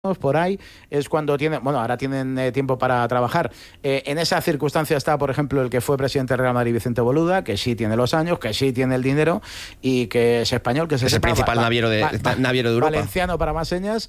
por ahí, es cuando tienen, bueno, ahora tienen tiempo para trabajar. En esa circunstancia está, por ejemplo, el que fue presidente del Real Madrid, Vicente Boluda, que sí tiene los años, que sí tiene el dinero y que es español, que es el principal naviero de Europa. Valenciano para más señas,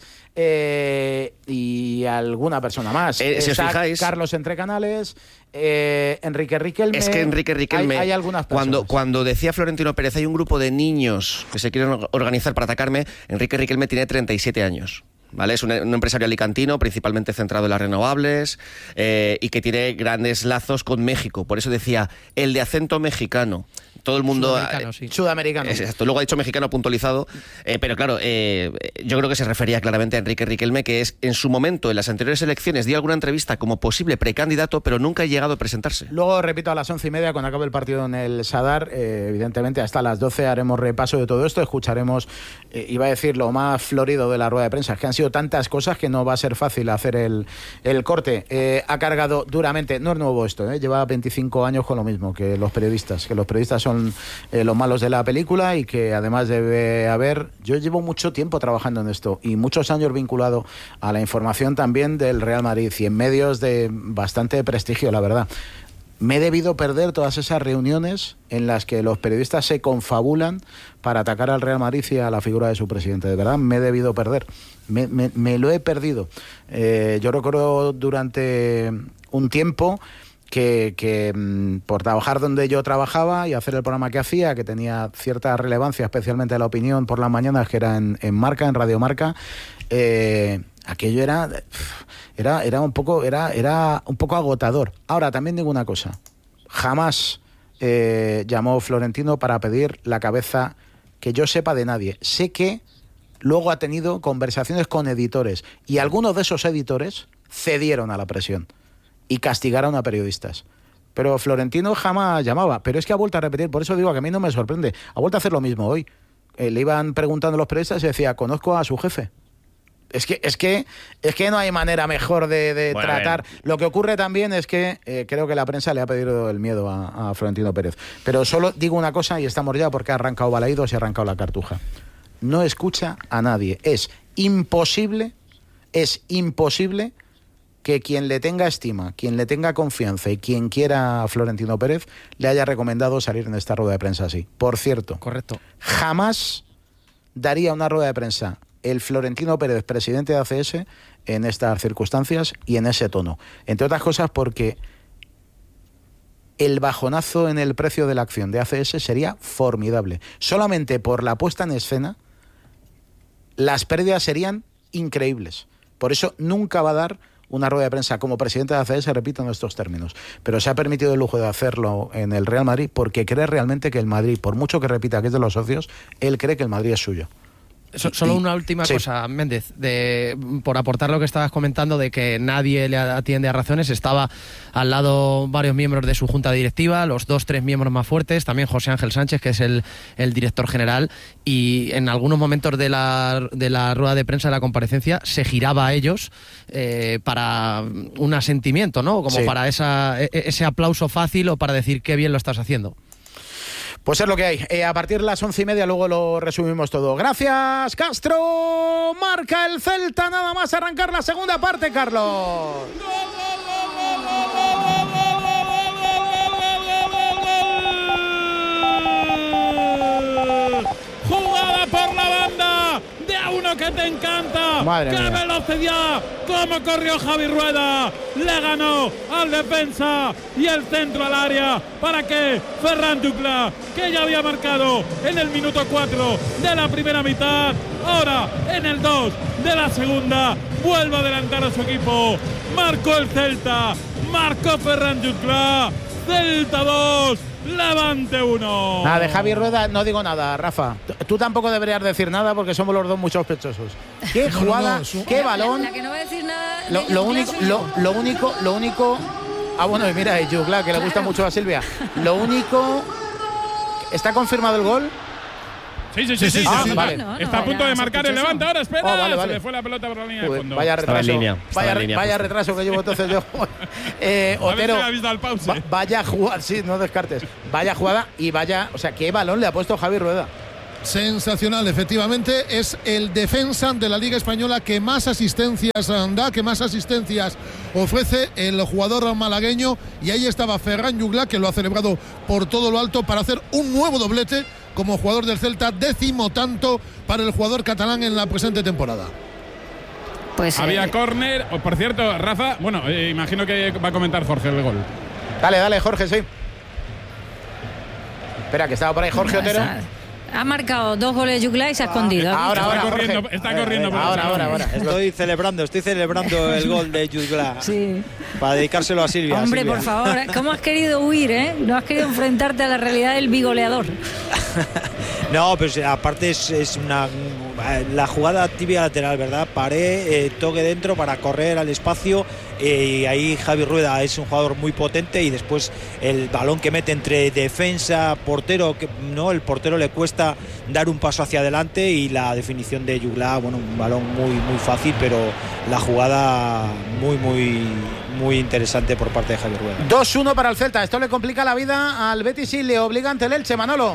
y alguna persona más. Si os fijáis, Carlos Entrecanales, Enrique Riquelme. Es que Enrique Riquelme, hay algunas personas. Cuando decía Florentino Pérez, hay un grupo de niños que se quieren organizar para atacarme, Enrique Riquelme tiene 37 años. ¿Vale? Es un empresario alicantino, principalmente centrado en las renovables, y que tiene grandes lazos con México. Por eso decía, el de acento mexicano. Todo el mundo... Sudamericano. Exacto. Luego ha dicho mexicano puntualizado, pero claro, yo creo que se refería claramente a Enrique Riquelme, que es en su momento, en las anteriores elecciones, dio alguna entrevista como posible precandidato, pero nunca ha llegado a presentarse. Luego, repito, a las 11:30, cuando acabe el partido en el Sadar, evidentemente hasta las 12 haremos repaso de todo esto, escucharemos, iba a decir, lo más florido de la rueda de prensa, que han sido tantas cosas que no va a ser fácil hacer el corte. Ha cargado duramente, no es nuevo esto, lleva 25 años con lo mismo que los periodistas son los malos de la película, y que además debe haber, yo llevo mucho tiempo trabajando en esto y muchos años vinculado a la información también del Real Madrid y en medios de bastante prestigio, la verdad. Me he debido perder todas esas reuniones en las que los periodistas se confabulan para atacar al Real Madrid y a la figura de su presidente. De verdad, me he debido perder. Me lo he perdido. Yo recuerdo durante un tiempo que por trabajar donde yo trabajaba y hacer el programa que hacía, que tenía cierta relevancia, especialmente la opinión por las mañanas, que era en Marca, en Radio Marca, aquello era un poco agotador. Ahora, también digo una cosa, jamás llamó Florentino para pedir la cabeza, que yo sepa, de nadie. Sé que luego ha tenido conversaciones con editores, y algunos de esos editores cedieron a la presión y castigaron a periodistas. Pero Florentino jamás llamaba. Pero es que ha vuelto a repetir, por eso digo que a mí no me sorprende, ha vuelto a hacer lo mismo hoy. Le iban preguntando a los periodistas y decía, conozco a su jefe. Es que no hay manera mejor de tratar. Lo que ocurre también es que creo que la prensa le ha pedido el miedo a Florentino Pérez. Pero solo digo una cosa, y estamos ya, porque ha arrancado Balaídos y ha arrancado la Cartuja. No escucha a nadie. Es imposible que quien le tenga estima, quien le tenga confianza y quien quiera a Florentino Pérez le haya recomendado salir en esta rueda de prensa así. Por cierto, correcto, jamás daría una rueda de prensa el Florentino Pérez, presidente de ACS, en estas circunstancias y en ese tono. Entre otras cosas porque el bajonazo en el precio de la acción de ACS sería formidable. Solamente por la puesta en escena, las pérdidas serían increíbles. Por eso nunca va a dar una rueda de prensa como presidente de ACS, repito, en estos términos. Pero se ha permitido el lujo de hacerlo en el Real Madrid porque cree realmente que el Madrid, por mucho que repita que es de los socios, él cree que el Madrid es suyo. Solo una última cosa, Méndez, por aportar lo que estabas comentando de que nadie le atiende a razones. Estaba al lado varios miembros de su junta directiva, los 2-3 miembros más fuertes, también José Ángel Sánchez, que es el director general, y en algunos momentos de la rueda de prensa de la comparecencia se giraba a ellos para un asentimiento, ¿no? Como para ese aplauso fácil o para decir qué bien lo estás haciendo. Pues es lo que hay. A partir de las 11:30 luego lo resumimos todo. Gracias, Castro. Marca el Celta nada más arrancar la segunda parte, Carlos. Jugada por la banda de a uno que te encanta. Madre ¡Qué mía! velocidad! ¡Cómo corrió Javi Rueda! Le ganó al defensa y el centro al área para que Ferran Dupla, que ya había marcado en el minuto 4 de la primera mitad, ahora en el 2 de la segunda, vuelva a adelantar a su equipo. Marcó el Celta, marcó Ferran Dupla. Celta 2, Levante 1. Nada, de Javi Rueda no digo nada, Rafa. Tú tampoco deberías decir nada porque somos los dos muy sospechosos. Qué jugada, qué balón. La que no va a decir nada. Lo único. Ah, bueno, y mira, Yugla, que le gusta mucho a Silvia. Lo único. ¿Está confirmado el gol? Sí. Vale. Está a punto de marcar el Levante. Ahora espera. Vale. Se le fue la pelota por la línea de fondo. Vaya retraso. Vaya pues. retraso que llevo entonces yo. Otero. Vaya jugada. Sí, no descartes. Vaya jugada y vaya. O sea, qué balón le ha puesto Javi Rueda. Sensacional, efectivamente, es el defensa de la Liga Española que más asistencias da, que más asistencias ofrece el jugador malagueño, y ahí estaba Ferran Juglar, que lo ha celebrado por todo lo alto para hacer un nuevo doblete como jugador del Celta, 10º tanto para el jugador catalán en la presente temporada. Pues había córner, por cierto, Rafa, bueno, imagino que va a comentar Jorge el gol. Dale, Jorge, sí. Espera, que estaba por ahí Jorge Otero. Ha marcado 2 goles Juglar y se ha escondido. Está corriendo. Ahora. Estoy celebrando el gol de Juglar. Sí. Para dedicárselo a Silvia. Hombre, Silvia, por favor, ¿cómo has querido huir, No has querido enfrentarte a la realidad del bigoleador. No, pues aparte es la jugada tibia lateral, ¿verdad? Paré, toque dentro para correr al espacio, y ahí Javi Rueda es un jugador muy potente, y después el balón que mete entre defensa, portero, que no, el portero le cuesta dar un paso hacia adelante, y la definición de Juglar, bueno, un balón muy fácil, pero la jugada muy interesante por parte de Javi Rueda. 2-1 para el Celta. Esto le complica la vida al Betis y le obliga ante el Elche, Manolo.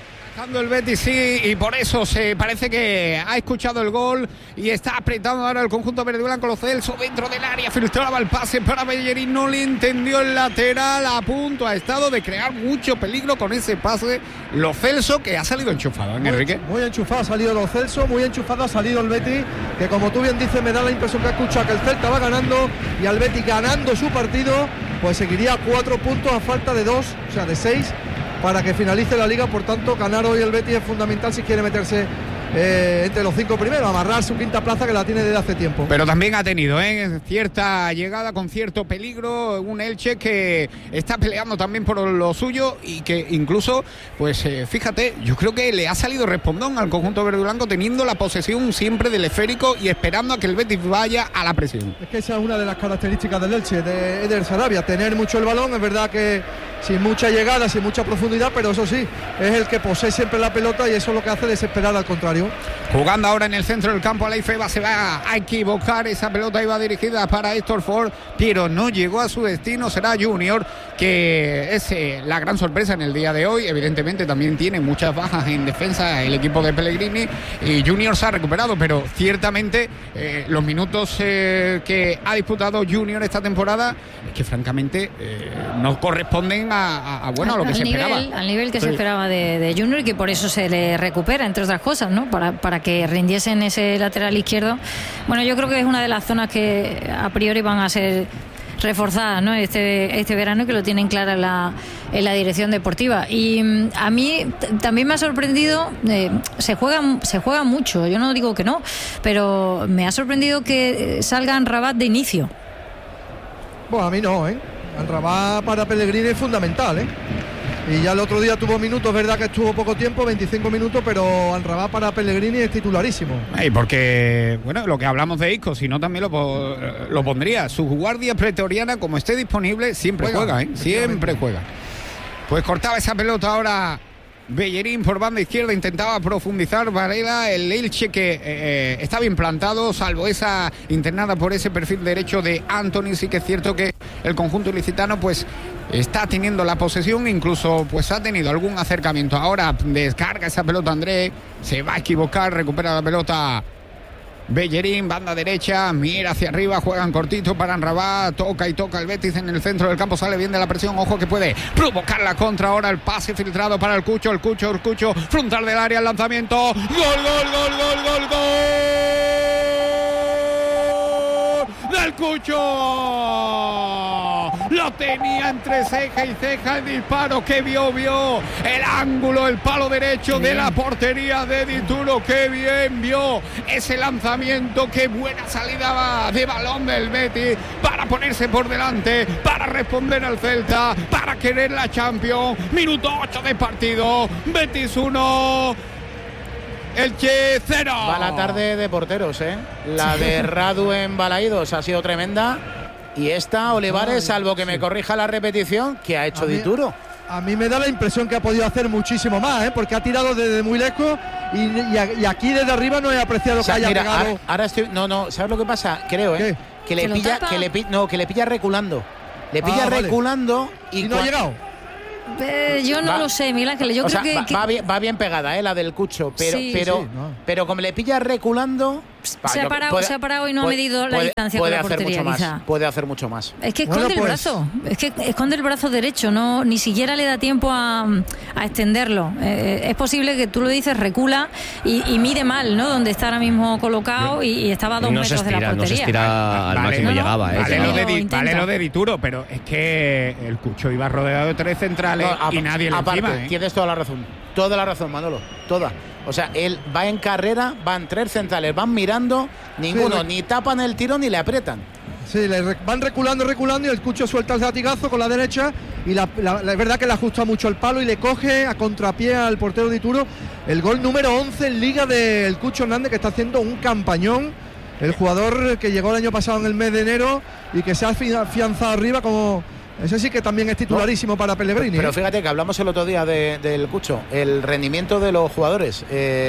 El Betis sí, y por eso se parece que ha escuchado el gol y está apretando ahora el conjunto verde blanco. Lo Celso dentro del área, filtraba el pase para Bellerín, no le entendió el lateral, a punto ha estado de crear mucho peligro con ese pase. Lo Celso, que ha salido enchufado, Enrique. Muy enchufado ha salido Lo Celso, muy enchufado ha salido el Betis, que como tú bien dices, me da la impresión que ha escuchado que el Celta va ganando, y al Betis ganando su partido, pues seguiría 4 puntos a falta de 2, o sea, de 6. Para que finalice la liga. Por tanto, ganar hoy el Betis es fundamental si quiere meterse entre los 5 primeros, amarrar su quinta plaza, que la tiene desde hace tiempo. Pero también ha tenido cierta llegada con cierto peligro, un Elche que está peleando también por lo suyo, y que incluso, pues fíjate, yo creo que le ha salido respondón al conjunto verde blanco, teniendo la posesión siempre del esférico y esperando a que el Betis vaya a la presión. Es que esa es una de las características del Elche, de Eder Sarabia, tener mucho el balón. Es verdad que sin mucha llegada, sin mucha profundidad, pero eso sí, es el que posee siempre la pelota, y eso es lo que hace desesperar al contrario. Jugando ahora en el centro del campo, Alaifeba se va a equivocar, esa pelota iba dirigida para Héctor Ford, pero no llegó a su destino. Será Junior, que es la gran sorpresa en el día de hoy. Evidentemente también tiene muchas bajas en defensa el equipo de Pellegrini, y Junior se ha recuperado, pero ciertamente los minutos que ha disputado Junior esta temporada, que francamente no corresponden a lo que se esperaba. Al nivel que se esperaba de Junior, y que por eso se le recupera, entre otras cosas, ¿no? Para que rindiese en ese lateral izquierdo. Bueno, yo creo que es una de las zonas que a priori van a ser reforzadas, ¿no? Este verano, que lo tienen clara en la dirección deportiva. Y a mí también me ha sorprendido, se juega mucho, yo no digo que no, pero me ha sorprendido que salga Amrabat de inicio. Bueno, a mí no, Amrabat para Pellegrini es fundamental, Y ya el otro día tuvo minutos, verdad que estuvo poco tiempo, 25 minutos, pero Amrabat para Pellegrini es titularísimo. Porque, bueno, lo que hablamos de Isco, si no también lo pondría. Su guardia pretoriana, como esté disponible, siempre juega, siempre juega. Pues cortaba esa pelota ahora Bellerín por banda izquierda, intentaba profundizar Varela, el Elche que está bien plantado, salvo esa internada por ese perfil derecho de Antony. Sí que es cierto que el conjunto ilicitano pues está teniendo la posesión, incluso pues ha tenido algún acercamiento. Ahora descarga esa pelota André, se va a equivocar, recupera la pelota Bellerín, banda derecha, mira hacia arriba, juegan cortito para Amrabat, toca el Betis en el centro del campo, sale bien de la presión, ojo que puede provocar la contra. Ahora el pase filtrado para el Cucho, frontal del área, el lanzamiento, gol del Cucho. Lo tenía entre ceja y ceja el disparo, que vio el ángulo, el palo derecho de la portería de Dituro. Qué bien vio ese lanzamiento, qué buena salida de balón del Betis para ponerse por delante, para responder al Celta, para querer la Champions. Minuto 8 de partido, Betis 1, Elche 0. Va la tarde de porteros, La de Radu en Balaídos ha sido tremenda. Y esta, Olivares, salvo que me corrija la repetición, que ha hecho Dituro. A mí me da la impresión que ha podido hacer muchísimo más, porque ha tirado desde muy lejos y aquí desde arriba no he apreciado que haya pegado. Ahora estoy. No, ¿sabes lo que pasa? Creo, que le pilla reculando. Le pilla reculando y no ha llegado. Yo no lo sé, Miguel Ángel. Yo creo que va bien pegada, la del Cucho, pero como le pilla reculando. Se ha parado y no ha medido la distancia con la portería, quizá. Puede hacer mucho más. Es que esconde el brazo. Es que esconde el brazo derecho. Ni siquiera le da tiempo a extenderlo. Es posible que tú lo dices, recula y mide mal, ¿no? Donde está ahora mismo colocado y estaba a 2 metros de la portería. No se estira al máximo, llegaba. Vale lo de Dituro, pero es que el Cucho iba rodeado de 3 centrales y nadie le encima. Tienes toda la razón. Toda la razón, Manolo. Toda. O sea, él va en carrera, van 3 centrales, van mirando, ninguno ni tapan el tiro ni le aprietan. Sí, van reculando y el Cucho suelta el latigazo con la derecha y la es verdad que le ajusta mucho el palo y le coge a contrapié al portero de Dituro. El gol número 11 en Liga del Cucho Hernández, que está haciendo un campañón. El jugador que llegó el año pasado en el mes de enero y que se ha afianzado arriba como... Ese sí que también es titularísimo para Pellegrini. Pero fíjate que hablamos el otro día del Cucho, el rendimiento de los jugadores.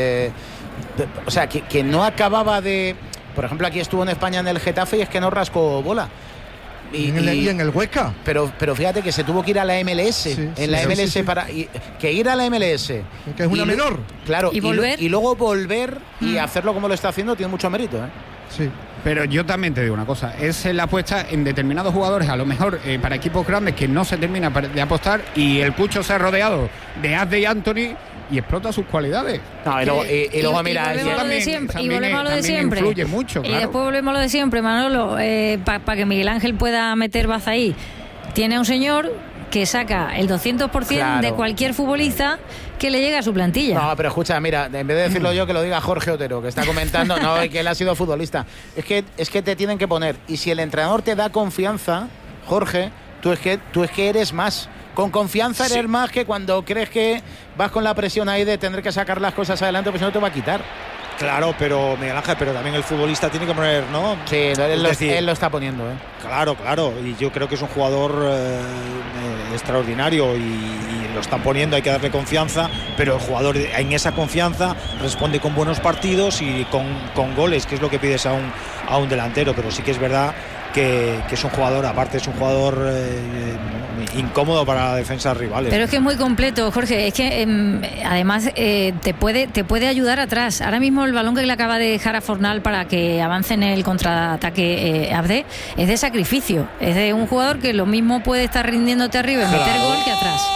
O sea, que no acababa de... Por ejemplo, aquí estuvo en España en el Getafe y es que no rascó bola. Y en el Huesca. Pero fíjate que se tuvo que ir a la MLS. Para que ir a la MLS. Que es una menor. Claro, y luego volver y hacerlo como lo está haciendo tiene mucho mérito. Sí. Pero yo también te digo una cosa, es la apuesta en determinados jugadores, a lo mejor para equipos grandes que no se termina de apostar, y el Cucho se ha rodeado de Asde y Anthony y explota sus cualidades. No, y luego mira, volvemos a lo de siempre. Influye mucho, claro. Y después volvemos a lo de siempre, Manolo, para que Miguel Ángel pueda meter baza ahí. Tiene un señor que saca el 200% de cualquier futbolista que le llega a su plantilla. No, pero escucha, mira, en vez de decirlo yo, que lo diga Jorge Otero, que está comentando, que él ha sido futbolista. Es que te tienen que poner, y si el entrenador te da confianza, Jorge, tú es que eres más. Con confianza eres más que cuando crees que vas con la presión ahí de tener que sacar las cosas adelante, pues no te va a quitar. Claro, pero Miguel Ángel, pero también el futbolista tiene que poner, ¿no? Sí, él lo está poniendo, Claro, y yo creo que es un jugador extraordinario y lo está poniendo, hay que darle confianza, pero el jugador en esa confianza responde con buenos partidos y con goles, que es lo que pides a un delantero, pero sí que es verdad que es un jugador, aparte es un jugador incómodo para la defensa rivales. Pero es que es muy completo, Jorge, es que además te puede ayudar atrás. Ahora mismo el balón que le acaba de dejar a Fornal para que avance en el contraataque Abde es de sacrificio, es de un jugador que lo mismo puede estar rindiéndote arriba y meter gol que atrás.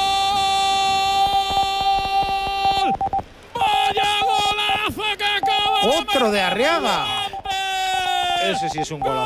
¡Vaya golazo que acaba! ¡Otro de Arriaga! Ese sí es un golazo.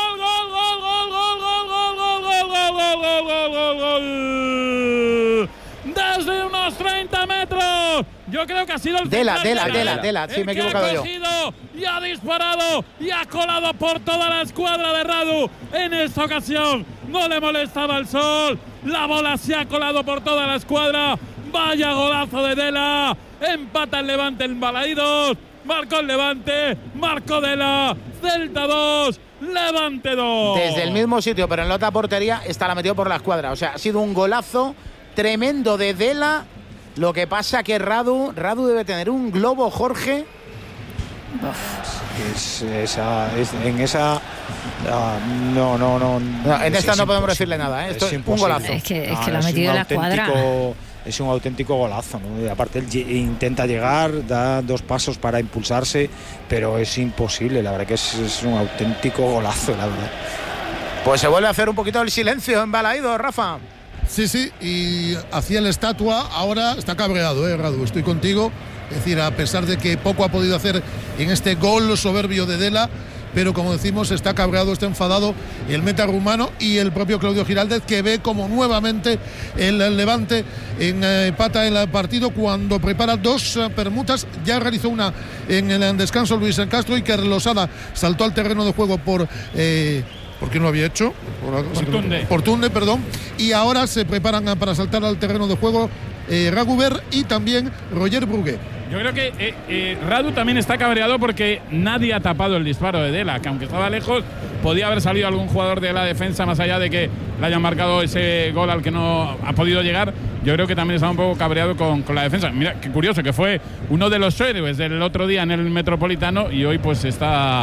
Gol. Desde unos 30 metros. Yo creo que ha sido el Dela, sí, me he equivocado yo. Y ha disparado y ha colado por toda la escuadra de Radu. En esta ocasión no le molestaba el sol. La bola se ha colado por toda la escuadra. Vaya golazo de Dela. Empata el Levante en Balaídos. Marcó el Levante, marcó Dela. Celta 2, Levante 2. Desde el mismo sitio, pero en la otra portería, la metió por la escuadra. O sea, ha sido un golazo tremendo de Dela. Lo que pasa que Radu debe tener un globo, Jorge. En esta no podemos decirle nada, Esto es un golazo. Es que lo ha metido en la escuadra. Es un auténtico golazo, ¿no? Y aparte él intenta llegar, da 2 pasos para impulsarse, pero es imposible. La verdad que es un auténtico golazo, la verdad. Pues se vuelve a hacer un poquito el silencio en Balaídos, Rafa. Sí, y hacía la estatua, ahora está cabreado, Radu, estoy contigo. Es decir, a pesar de que poco ha podido hacer en este gol soberbio de Dela, pero como decimos, está cabreado, está enfadado el meta rumano y el propio Claudio Giraldez, que ve como nuevamente el Levante empata en el partido cuando prepara 2 permutas. Ya realizó una en el descanso Luis Castro, y que Losada saltó al terreno de juego por quién lo había hecho, por Tunde, perdón, y ahora se preparan para saltar al terreno de juego Raguber y también Roger Brugué. Yo creo que Radu también está cabreado porque nadie ha tapado el disparo de Dela, que aunque estaba lejos podía haber salido algún jugador de la defensa, más allá de que le hayan marcado ese gol al que no ha podido llegar. Yo creo que también está un poco cabreado con la defensa. Mira, qué curioso, que fue uno de los héroes del otro día en el Metropolitano y hoy pues está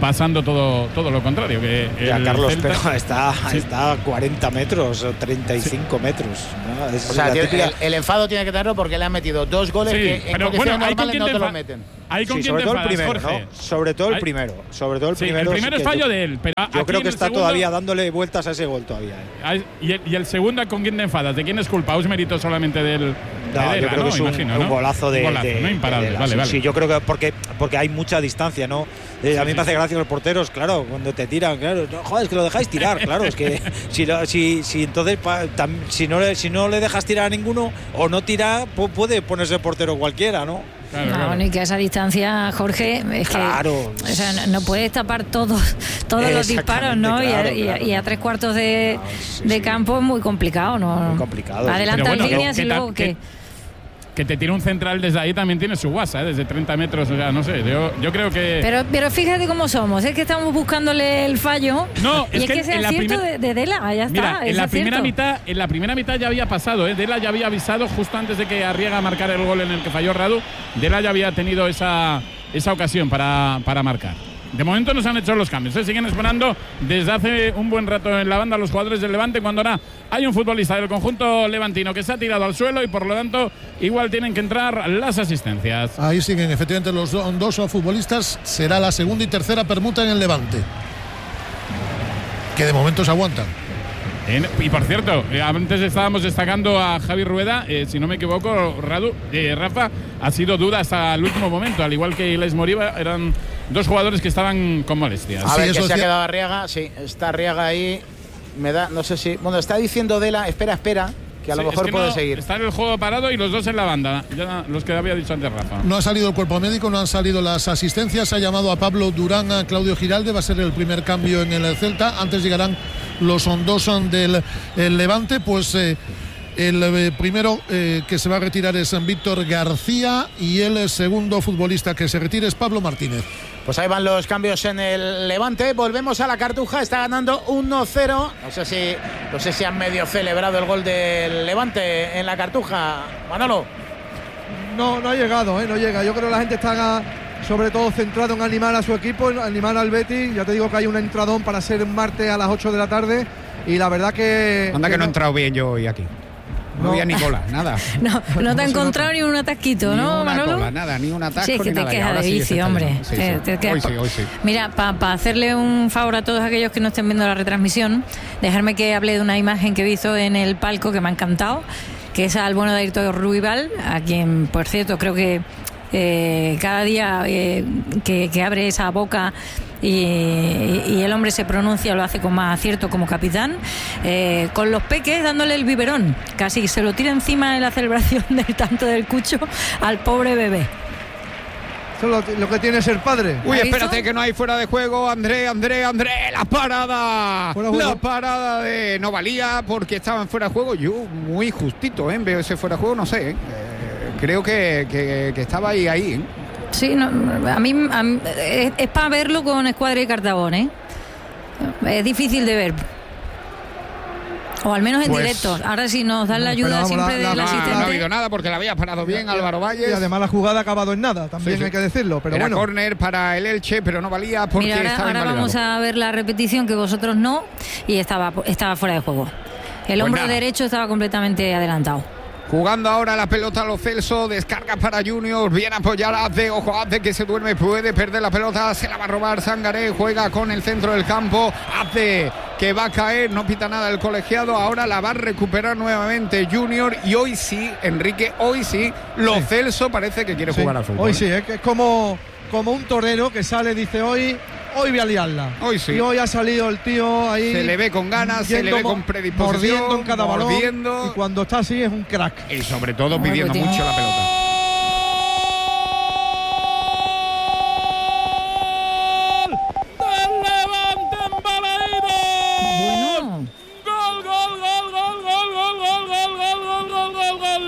pasando todo lo contrario. Que ya, Carlos, Celta, pero está a 40 metros o 35 metros. ¿no? O sea, el enfado tiene que tenerlo porque le han metido 2 goles que en condiciones normales no te lo meten. Ahí con sobre quién todo te el primero, Jorge. ¿no? Sobre todo el primero. El primero es fallo de él. Pero yo creo que está segundo, todavía dándole vueltas a ese gol todavía. Y el segundo, ¿con quién te enfadas? ¿De quién es culpa? ¿O es mérito solamente del No, yo creo que es un golazo de ¿no? Imparable. Vale. Sí, yo creo que porque hay mucha distancia, ¿no? A mí me hace gracia los porteros, claro, cuando te tiran, claro, no, joder, es que lo dejáis tirar, claro, es que si entonces si no le dejas tirar a ninguno o no tira, puede ponerse portero cualquiera, ¿no? Claro. Bueno, y que a esa distancia, Jorge, es claro. que o sea, no puedes tapar todos los disparos, ¿no? Claro, y a 3/4 de campo es muy complicado, ¿no? Muy complicado. Adelantas líneas y luego que te tire un central desde ahí también tiene su guasa, desde 30 metros, o sea, no sé, yo creo que... Pero fíjate cómo somos, es que estamos buscándole el fallo. No, y es que ese acierto de Dela, ya mira, está. en la primera mitad ya había pasado, Dela ya había avisado justo antes de que Arriaga marcara el gol en el que falló Radu. Dela ya había tenido esa ocasión para marcar. De momento no se han hecho los cambios, siguen esperando desde hace un buen rato en la banda los jugadores del Levante, cuando ahora hay un futbolista del conjunto levantino que se ha tirado al suelo y por lo tanto igual tienen que entrar las asistencias. Ahí siguen efectivamente los dos futbolistas, será la segunda y tercera permuta en el Levante, que de momento se aguantan. Y por cierto, antes estábamos destacando a Javi Rueda, si no me equivoco, Rafa, ha sido duda hasta el último momento, al igual que Ilais Moriba, eran 2 jugadores que estaban con molestias. A ver, que se ha quedado Arriaga, sí, está Arriaga ahí, me da, no sé si, bueno, está diciendo Dela, espera, que a lo mejor puede seguir. Está en el juego parado y los 2 en la banda, ya los que había dicho antes Rafa. No ha salido el cuerpo médico, no han salido las asistencias, ha llamado a Pablo Durán, a Claudio Giralde, va a ser el primer cambio en el Celta, antes llegarán los 2 del Levante, pues el primero que se va a retirar es Víctor García y el segundo futbolista que se retire es Pablo Martínez. Pues ahí van los cambios en el Levante. Volvemos a la Cartuja, está ganando 1-0. No sé si han medio celebrado el gol del Levante en la Cartuja, Manolo. No ha llegado, no llega. Yo creo que la gente está sobre todo centrado en animar a su equipo, en animar al Betis. Ya te digo que hay un entradón para ser martes a las 8 de la tarde y la verdad que... Anda que no he entrado bien yo hoy aquí. No había ni cola, nada. No te ha encontrado ni un atasquito, ¿no, Manolo? Cola, nada, ni un atasco, sí, es que ni te nada. quejas de bici, hombre. Hoy sí. Mira, para hacerle un favor a todos aquellos que no estén viendo la retransmisión, dejarme que hable de una imagen que hizo en el palco que me ha encantado, que es al bueno de Ayrton Ruibal, a quien, por cierto, creo que cada día que abre esa boca y el hombre se pronuncia, lo hace con más acierto como capitán, con los peques dándole el biberón, casi se lo tira encima en la celebración del tanto del Cucho al pobre bebé. Eso es lo que tiene ser padre. Uy, espérate que no hay fuera de juego. André, la parada. La parada de no valía porque estaban fuera de juego. Yo muy justito, veo ese fuera de juego, no sé. Creo que estaba ahí. Sí, no, a mí es para verlo con Escuadra y Cartabón, Es difícil de ver. O al menos en directo. Ahora sí nos dan la ayuda siempre del asistente. No ha habido nada porque la había parado bien Álvaro Valles. Y además la jugada ha acabado en nada, también hay que decirlo. Pero era bueno, córner para el Elche, pero no valía porque estaba invalidado. Ahora vamos a ver la repetición que vosotros no, y estaba fuera de juego. El hombro derecho estaba completamente adelantado. Jugando ahora la pelota a Lo Celso, descarga para Junior, bien apoyada Azde, ojo Azde que se duerme, puede perder la pelota, se la va a robar Sangaré, juega con el centro del campo, Azde que va a caer, no pita nada el colegiado, ahora la va a recuperar nuevamente Junior y hoy sí, Enrique, Lo Celso parece que quiere jugar al fútbol. Hoy sí, es que es como un torero que sale, dice hoy voy a liarla. Hoy sí. Y hoy ha salido el tío ahí. Se le ve con ganas, se le ve con predisposición. Mordiendo en cada balón. Y cuando está así es un crack. Y sobre todo pidiendo mucho la pelota. ¡Del Levante en Balaídos! Bueno. ¡Gol!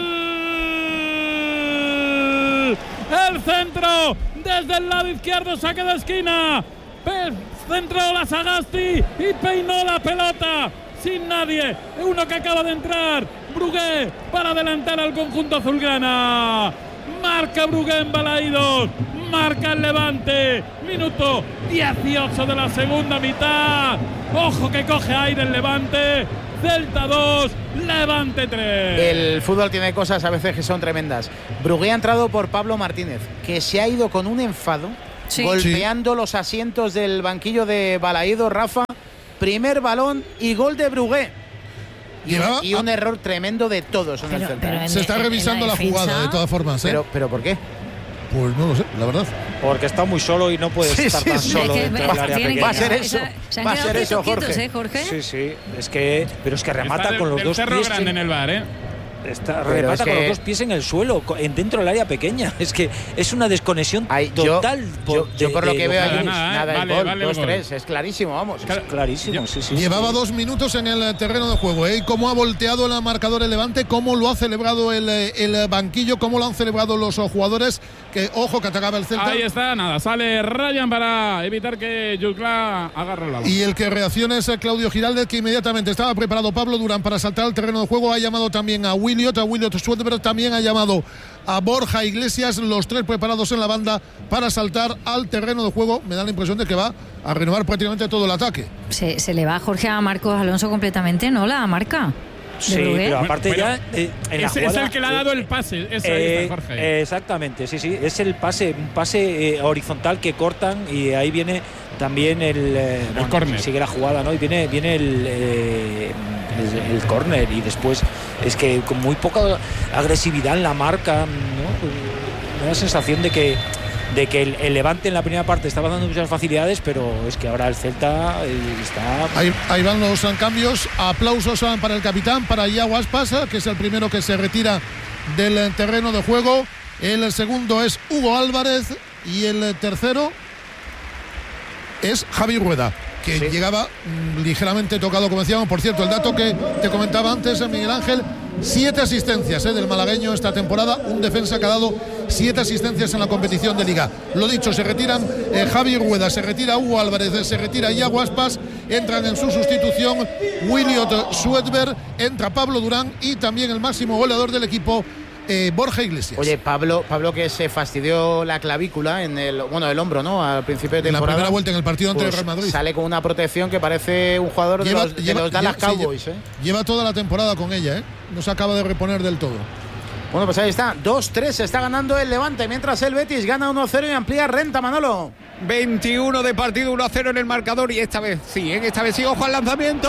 El centro desde el lado izquierdo, saque de esquina. Centró la Sagasti y peinó la pelota sin nadie. Uno que acaba de entrar, Brugué, para adelantar al conjunto azulgrana. Marca Brugué en Balaídos. marca el Levante. Minuto 18 de la segunda mitad. Ojo que coge aire el Levante. Celta 2, Levante 3. El fútbol tiene cosas a veces que son tremendas. Brugué ha entrado por Pablo Martínez, que se ha ido con un enfado, golpeando los asientos del banquillo de Balaído. Rafa, primer balón y gol de Brugué. Y un error tremendo de todos en el Celta. Se está revisando la jugada de todas formas. ¿Pero por qué? Pues no lo sé, la verdad. Porque está muy solo y no puede estar tan solo dentro del área pequeña. Va a ser eso. Va a ser eso, Jorge. Sí. Pero es que remata con los dos pies. Grande en el bar, remata con los dos pies en el suelo, dentro del área pequeña. Es que es una desconexión total. Yo por lo que veo ahí, nada, el gol, 2-3, es clarísimo, vamos. Es clarísimo, sí. Llevaba 2 minutos en el terreno de juego, ¿eh? ¿Cómo ha volteado el marcador el Levante? ¿Cómo lo ha celebrado el banquillo? ¿Cómo lo han celebrado los jugadores? Que, ojo, que atacaba el Celta. Ahí está, sale Ryan para evitar que Juclá agarre la bola. Y el que reacciona es Claudio Giraldez, que inmediatamente estaba preparado Pablo Durán para saltar al terreno de juego. Ha llamado también a Williot Sweatberg, también ha llamado a Borja Iglesias, los 3 preparados en la banda para saltar al terreno de juego. Me da la impresión de que va a renovar prácticamente todo el ataque. Se le va a Jorge a Marcos Alonso completamente, ¿no? La marca. Sí, pero aparte ya en la jugada, es el que le ha dado el pase. Ahí está, Jorge. Exactamente, sí. Es el pase, un pase horizontal que cortan y ahí viene también el córner. Sigue la jugada, ¿no? Y viene el córner y después es que con muy poca agresividad en la marca, ¿no? Me da la sensación de que el Levante en la primera parte estaba dando muchas facilidades, pero es que ahora el Celta está... Ahí van los cambios. Aplausos para el capitán, para Iago Aspas, que es el primero que se retira del terreno de juego. El segundo es Hugo Álvarez y el tercero es Javi Rueda, que llegaba ligeramente tocado, como decíamos. Por cierto, el dato que te comentaba antes, Miguel Ángel, 7 asistencias del malagueño esta temporada, un defensa que ha dado 7 asistencias en la competición de Liga. Lo dicho, se retiran Javi Rueda, se retira Hugo Álvarez, se retira Iago Aspas, entran en su sustitución Williot Sweatberg, entra Pablo Durán y también el máximo goleador del equipo, Borja Iglesias. Oye, Pablo que se fastidió la clavícula en el hombro, ¿no? Al principio de temporada. En la primera vuelta en el partido ante el Real Madrid. Sale con una protección que parece un jugador de los Dallas Cowboys. Lleva toda la temporada con ella, no se acaba de reponer del todo. Bueno, pues ahí está, 2-3, se está ganando el Levante, mientras el Betis gana 1-0 y amplía renta, Manolo. 21 de partido, 1-0 en el marcador y esta vez sí, ojo al lanzamiento,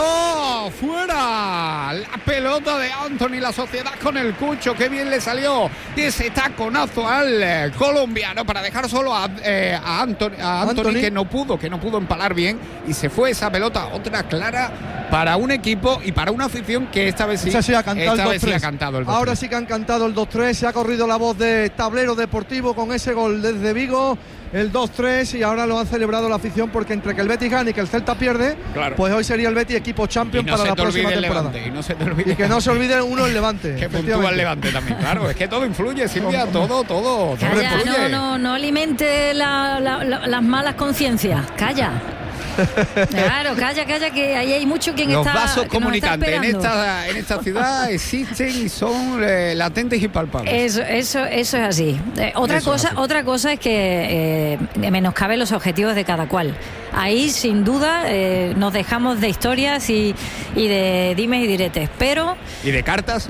fuera, la pelota de Anthony, la sociedad con el Cucho, qué bien le salió ese taconazo al colombiano para dejar solo a Anthony que no pudo empalar bien y se fue esa pelota, otra clara para un equipo y para una afición que esta vez sí ha cantado el 2-3. Ahora sí que han cantado el 2-3, se ha corrido la voz de Tablero Deportivo con ese gol desde Vigo, el 2-3, y ahora lo han celebrado la afición, porque entre que el Betis gana y que el Celta pierde, pues hoy sería el Betis equipo champion para la próxima temporada. Y que no se olvide uno el Levante. Que puntúa el Levante también, claro, es que todo influye, Silvia, todo influye. No alimente las malas conciencias, calla. Claro, calla, que ahí hay mucho quien los está. Los vasos comunicantes en esta ciudad existen y son latentes y palpables. Eso es así. Otra cosa es que menoscabe los objetivos de cada cual. Ahí sin duda nos dejamos de historias y de dimes y diretes, pero y de cartas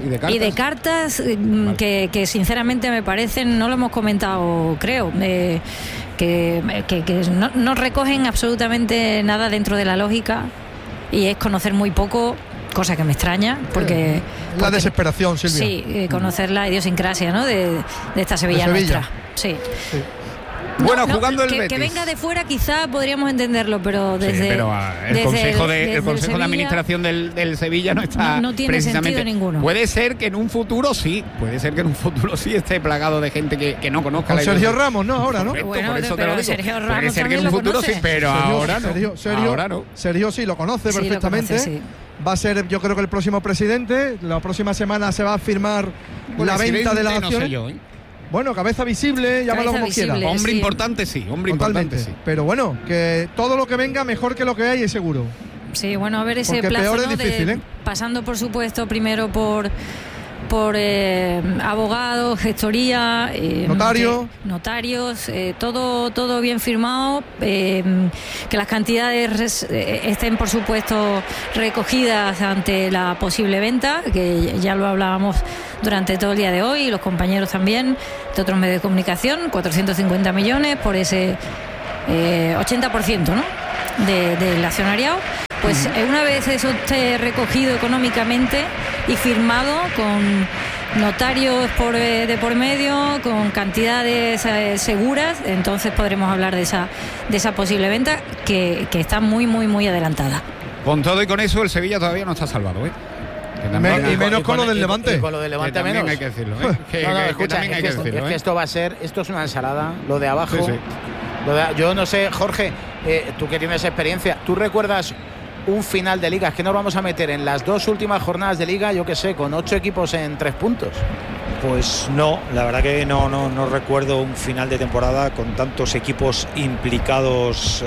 que sinceramente me parecen, no lo hemos comentado, creo, que no recogen absolutamente nada dentro de la lógica, y es conocer muy poco, cosa que me extraña, porque la desesperación, Silvia. Sí, conocer la idiosincrasia, ¿no? de esta Sevilla nuestra. Sí. Bueno, jugando el Betis. Que venga de fuera quizá podríamos entenderlo, pero desde... Sí, pero el Consejo de Administración del Sevilla no está no tiene sentido ninguno. Puede ser que en un futuro sí esté plagado de gente que no conozca la Sergio Ramos, ¿no? Ahora, ¿no? Bueno, por eso te lo digo. Sergio Ramos puede ser que en un futuro sí, pero ahora no. Sergio sí lo conoce perfectamente. Sí. Va a ser, yo creo que el próximo presidente. La próxima semana se va a firmar la venta de las acciones. No sé yo, Bueno, cabeza visible, llámalo como quiera. Hombre importante sí. Pero bueno, que todo lo que venga mejor que lo que hay es seguro. Sí, bueno, a ver ese porque plazo, peor es difícil, pasando por supuesto primero por abogados, gestoría, notarios, todo bien firmado, que las cantidades estén por supuesto recogidas ante la posible venta, que ya lo hablábamos durante todo el día de hoy, y los compañeros también de otros medios de comunicación. 450 millones por ese 80%, ¿no?, del accionariado. Pues una vez eso esté recogido económicamente y firmado con notarios de por medio, con cantidades seguras, entonces podremos hablar de esa posible venta que está muy adelantada. Con todo y con eso, el Sevilla todavía no está salvado, ¿eh? Y menos con lo del Levante. Con lo del Levante menos. También hay que decirlo, ¿eh? Esto es una ensalada, lo de abajo. Sí. Yo no sé, Jorge, tú que tienes experiencia, ¿tú recuerdas un final de liga? Es que nos vamos a meter en las 2 últimas jornadas de liga, yo qué sé, con 8 equipos en 3 puntos. Pues no, la verdad que no recuerdo un final de temporada con tantos equipos implicados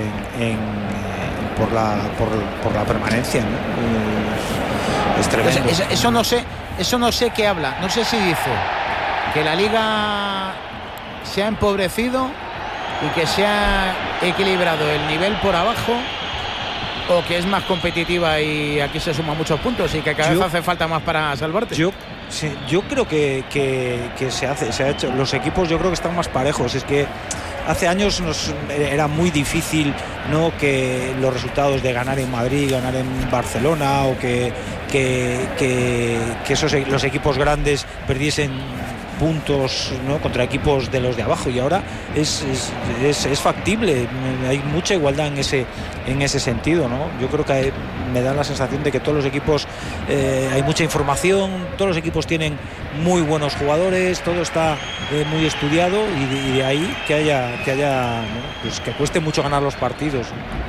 por la permanencia, ¿no? Es tremendo. Eso no sé qué habla. No sé si dice que la liga se ha empobrecido y que se ha equilibrado el nivel por abajo, o que es más competitiva y aquí se suman muchos puntos y que cada vez hace falta más para salvarte. Yo creo que se ha hecho. Los equipos yo creo que están más parejos. Es que hace años era muy difícil, ¿no?, que los resultados de ganar en Madrid, ganar en Barcelona, o que los equipos grandes perdiesen puntos, ¿no?, contra equipos de los de abajo, y ahora es factible. Hay mucha igualdad en ese sentido, ¿no? Yo creo que me da la sensación de que todos los equipos hay mucha información, todos los equipos tienen muy buenos jugadores, todo está muy estudiado, y de ahí que haya ¿no?, pues que cueste mucho ganar los partidos.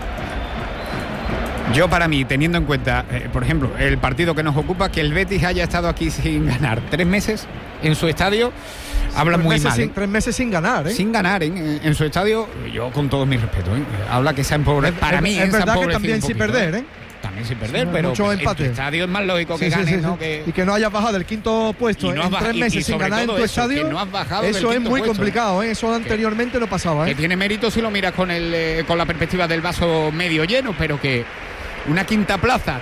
Yo, para mí, teniendo en cuenta, por ejemplo, el partido que nos ocupa, que el Betis haya estado aquí sin ganar 3 meses en su estadio, habla muy mal. 3 meses sin ganar, ¿eh? Sin ganar en su estadio, yo con todo mi respeto, ¿eh? Habla que se ha empobrecido. Para mí es verdad que también sin perder, ¿eh? También sin perder, pero mucho empate. En tu estadio es más lógico que ganes, ¿no? Y que no hayas bajado del 5.º puesto en 3 meses sin ganar en tu estadio. Eso es muy complicado, ¿eh? Eso anteriormente no pasaba, ¿eh? Que tiene mérito si lo miras con la perspectiva del vaso medio lleno, pero que una quinta plaza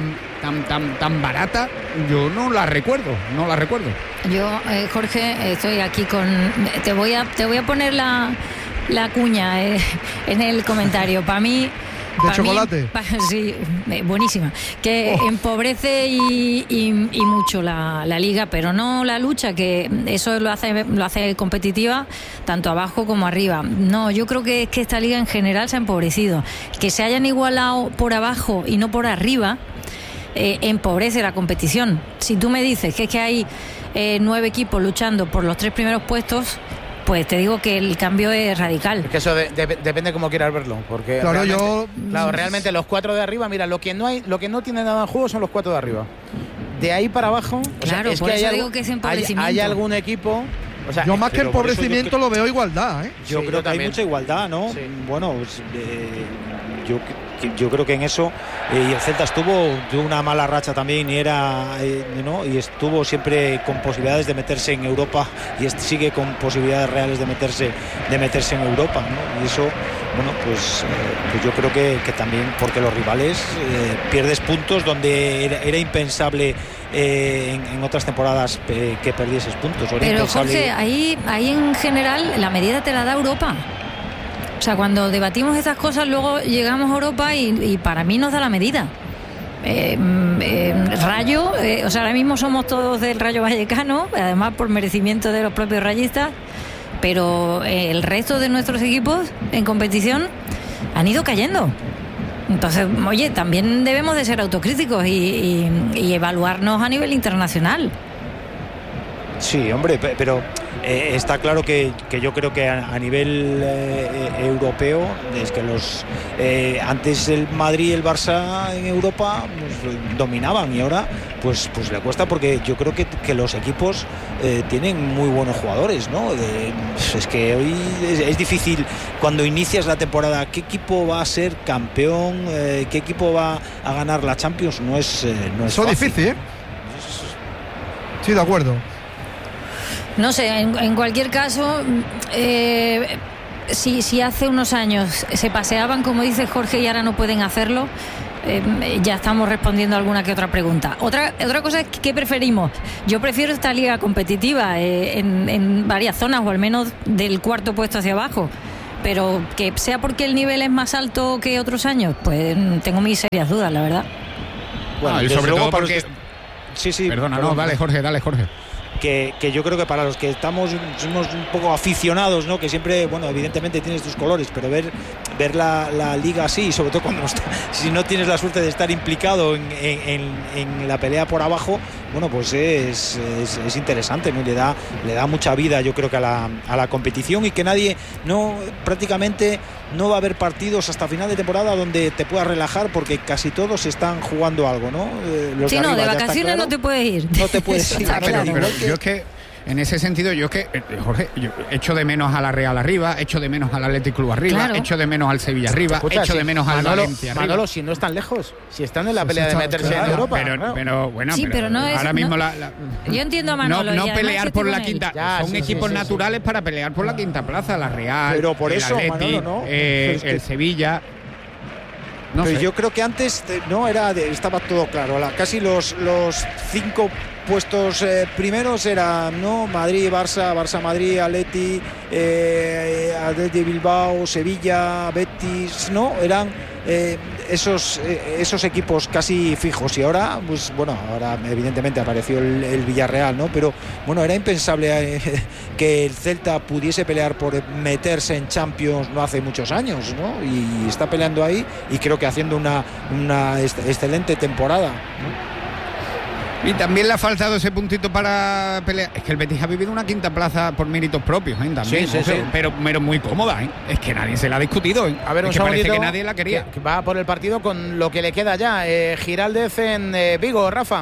tan barata, yo no la recuerdo. Yo, Jorge, estoy aquí te voy a poner la cuña en el comentario. Para mí, ¿de chocolate? Sí, buenísima. Que empobrece y mucho la liga, pero no la lucha, que eso lo hace competitiva tanto abajo como arriba. No, yo creo que es que esta liga en general se ha empobrecido. Que se hayan igualado por abajo y no por arriba empobrece la competición. Si tú me dices que es que hay 9 equipos luchando por los 3 primeros puestos, pues te digo que el cambio es radical. Es que eso depende cómo quieras verlo, porque realmente los 4 de arriba, mira, lo que no tiene nada en juego son los 4 de arriba. De ahí para abajo, claro, es por eso digo que es empobrecimiento. Hay algún equipo. O sea, yo más que empobrecimiento lo veo igualdad, ¿eh? Yo creo que hay mucha igualdad, ¿no? Sí. Bueno, pues, yo creo que en eso, y el Celta tuvo una mala racha también, y estuvo siempre con posibilidades de meterse en Europa, y sigue con posibilidades reales de meterse en Europa, ¿no? Y eso, bueno, pues yo creo que también, porque los rivales pierdes puntos donde era impensable en otras temporadas que perdieses puntos. Pero Jorge, ahí en general la medida te la da Europa. O sea, cuando debatimos estas cosas, luego llegamos a Europa y para mí nos da la medida. Rayo, o sea, ahora mismo somos todos del Rayo Vallecano, además por merecimiento de los propios rayistas, pero el resto de nuestros equipos en competición han ido cayendo. Entonces, oye, también debemos de ser autocríticos y evaluarnos a nivel internacional. Sí, hombre, pero está claro que yo creo que a nivel europeo, es que antes el Madrid y el Barça en Europa pues, dominaban, y ahora pues le cuesta, porque yo creo que los equipos tienen muy buenos jugadores, ¿no? Es que hoy es difícil cuando inicias la temporada qué equipo va a ser campeón, qué equipo va a ganar la Champions. No es eso fácil. Difícil, ¿eh? Sí, de acuerdo. No sé, en cualquier caso, si hace unos años se paseaban, como dice Jorge, y ahora no pueden hacerlo, ya estamos respondiendo a alguna que otra pregunta. Otra cosa es ¿qué preferimos? Yo prefiero esta liga competitiva en varias zonas, o al menos del cuarto puesto hacia abajo. Pero que sea porque el nivel es más alto que otros años, pues tengo mis serias dudas, la verdad. Bueno, y sobre todo porque... Sí, perdona, no, dale Jorge. Que yo creo que para los que somos un poco aficionados, ¿no? Que siempre, bueno, evidentemente tienes tus colores, pero ver la liga así, y sobre todo cuando si no tienes la suerte de estar implicado en la pelea por abajo, bueno, pues es interesante, ¿no? Le da mucha vida, yo creo que a la competición, y que prácticamente no va a haber partidos hasta final de temporada donde te puedas relajar, porque casi todos están jugando algo, ¿no? Sí, de vacaciones no te puedes ir. No te puedes ir. Claro. Pero yo es que en ese sentido, Jorge, yo echo de menos a la Real arriba, echo de menos al Athletic Club arriba, claro. Echo de menos al Sevilla arriba, Escucha, echo de menos al Valencia arriba. Manolo, si no están lejos, si están en la pelea de meterse en Europa. Pero bueno, sí, pero no ahora es, mismo no, yo entiendo a Manolo. No pelear por la quinta. Son equipos naturales para pelear por la quinta plaza, la Real, pero por el eso, Athletic, Manolo, ¿no? el Sevilla. No sé. Yo creo que antes estaba todo claro. Casi los 5 puestos primeros eran, ¿no? Madrid, Barça, Madrid, Atleti, Atleti Bilbao, Sevilla, Betis, ¿no? Eran esos equipos casi fijos, y ahora, pues bueno, ahora evidentemente apareció el Villarreal, ¿no? Pero bueno, era impensable que el Celta pudiese pelear por meterse en Champions no hace muchos años, ¿no? Y está peleando ahí, y creo que haciendo una excelente temporada, ¿no? Y también le ha faltado ese puntito para pelear. Es que el Betis ha vivido una quinta plaza por méritos propios, también. Sí. Pero muy cómoda, Es que nadie se la ha discutido, A ver, un parece que nadie la quería. Que va por el partido con lo que le queda ya. Giraldez en Vigo, Rafa.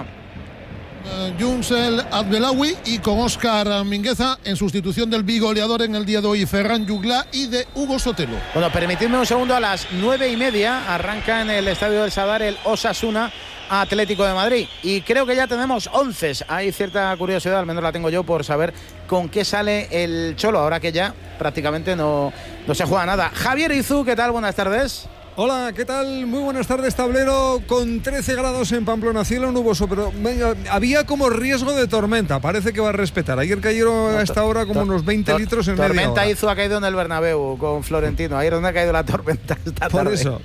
Junsel Abdelawi, y con Óscar Mingueza en sustitución del bigoleador en el día de hoy, Ferran Jugla, y de Hugo Sotelo. Bueno, permitidme un segundo. A las 9:30 arranca en el Estadio del Sadar el Osasuna Atlético de Madrid, y creo que ya tenemos 11. Hay cierta curiosidad, al menos la tengo yo, por saber con qué sale el Cholo, ahora que ya prácticamente no se juega nada. Javier Izú, ¿qué tal? Buenas tardes. Hola, ¿qué tal? Muy buenas tardes, tablero con 13 grados en Pamplona, cielo nuboso, pero había como riesgo de tormenta, parece que va a respetar. Ayer cayeron a esta hora como unos 20 litros en media hora. Tormenta Izú ha caído en el Bernabéu con Florentino, ahí es donde ha caído la tormenta esta tarde. Por eso,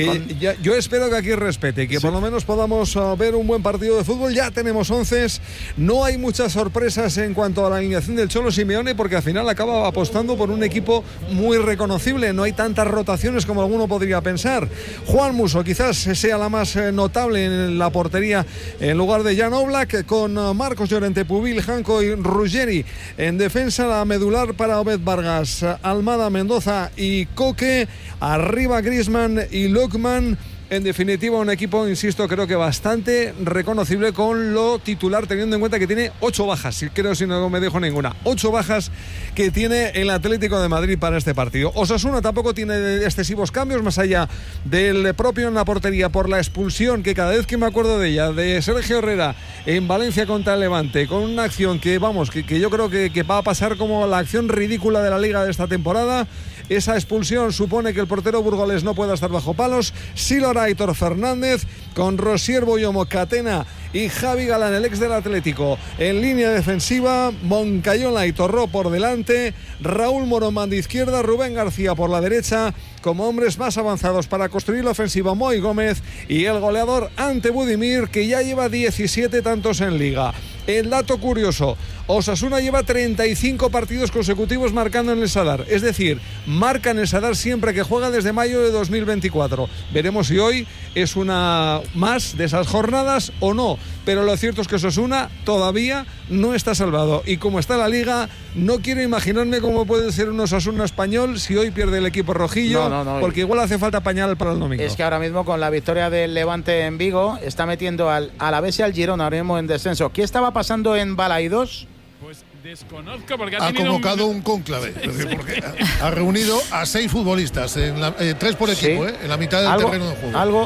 yo espero que aquí respete, que por lo menos podamos ver un buen partido de fútbol. Ya tenemos 11, no hay muchas sorpresas en cuanto a la alineación del Cholo Simeone, porque al final acaba apostando por un equipo muy reconocible, no hay tantas rotaciones como alguno podría pensar. Juan Musso quizás sea la más notable en la portería en lugar de Jan Oblak, con Marcos Llorente, Pubil, Janko y Ruggeri en defensa. La medular para Obed Vargas, Almada, Mendoza y Coque, arriba Griezmann y Lookman. En definitiva, un equipo, insisto, creo que bastante reconocible con lo titular, teniendo en cuenta que tiene 8 bajas, creo, si no me dejo ninguna, 8 bajas que tiene el Atlético de Madrid para este partido. Osasuna tampoco tiene excesivos cambios, más allá del propio en la portería por la expulsión, que cada vez que me acuerdo de ella, de Sergio Herrera en Valencia contra el Levante, con una acción que yo creo que va a pasar como la acción ridícula de la Liga de esta temporada. Esa expulsión supone que el portero burgolés no pueda estar bajo palos. Sí lo hará Aitor Fernández, con Rosier Boyomo, Catena y Javi Galán, el ex del Atlético, en línea defensiva. Moncayola y Torró por delante, Raúl Moromán de izquierda, Rubén García por la derecha, como hombres más avanzados para construir la ofensiva, Moy Gómez, y el goleador Ante Budimir, que ya lleva 17 tantos en Liga. El dato curioso: Osasuna lleva 35 partidos consecutivos marcando en el Sadar, es decir, marca en el Sadar siempre que juega desde mayo de 2024. Veremos si hoy es una más de esas jornadas o no, pero lo cierto es que Osasuna todavía no está salvado, y como está la Liga, no quiero imaginarme cómo puede ser un Osasuna español si hoy pierde el equipo rojillo, porque igual hace falta pañal para el domingo. Es que ahora mismo, con la victoria del Levante en Vigo, está metiendo al Alavés y al Girona ahora mismo en descenso. ¿Qué estaba pasando en Balaidos? Pues desconozco, porque ha convocado un cónclave, es decir, porque ha reunido a 6 futbolistas, 3 por equipo, en la mitad del terreno de juego.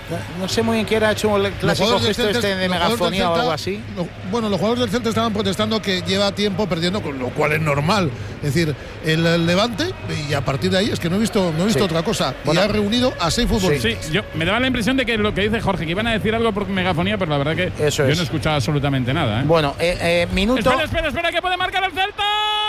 No sé muy bien quién ha hecho el clásico gesto de megafonía o algo así. Bueno, los jugadores del Celta estaban protestando que lleva tiempo perdiendo, con lo cual es normal. Es decir, el Levante, y a partir de ahí es que no he visto otra cosa. Bueno, y ha reunido a 6 futbolistas. Sí, me daba la impresión de que lo que dice Jorge, que iban a decir algo por megafonía, pero la verdad que yo no he escuchado absolutamente nada. Bueno, minuto. Espera, que puede marcar el Celta.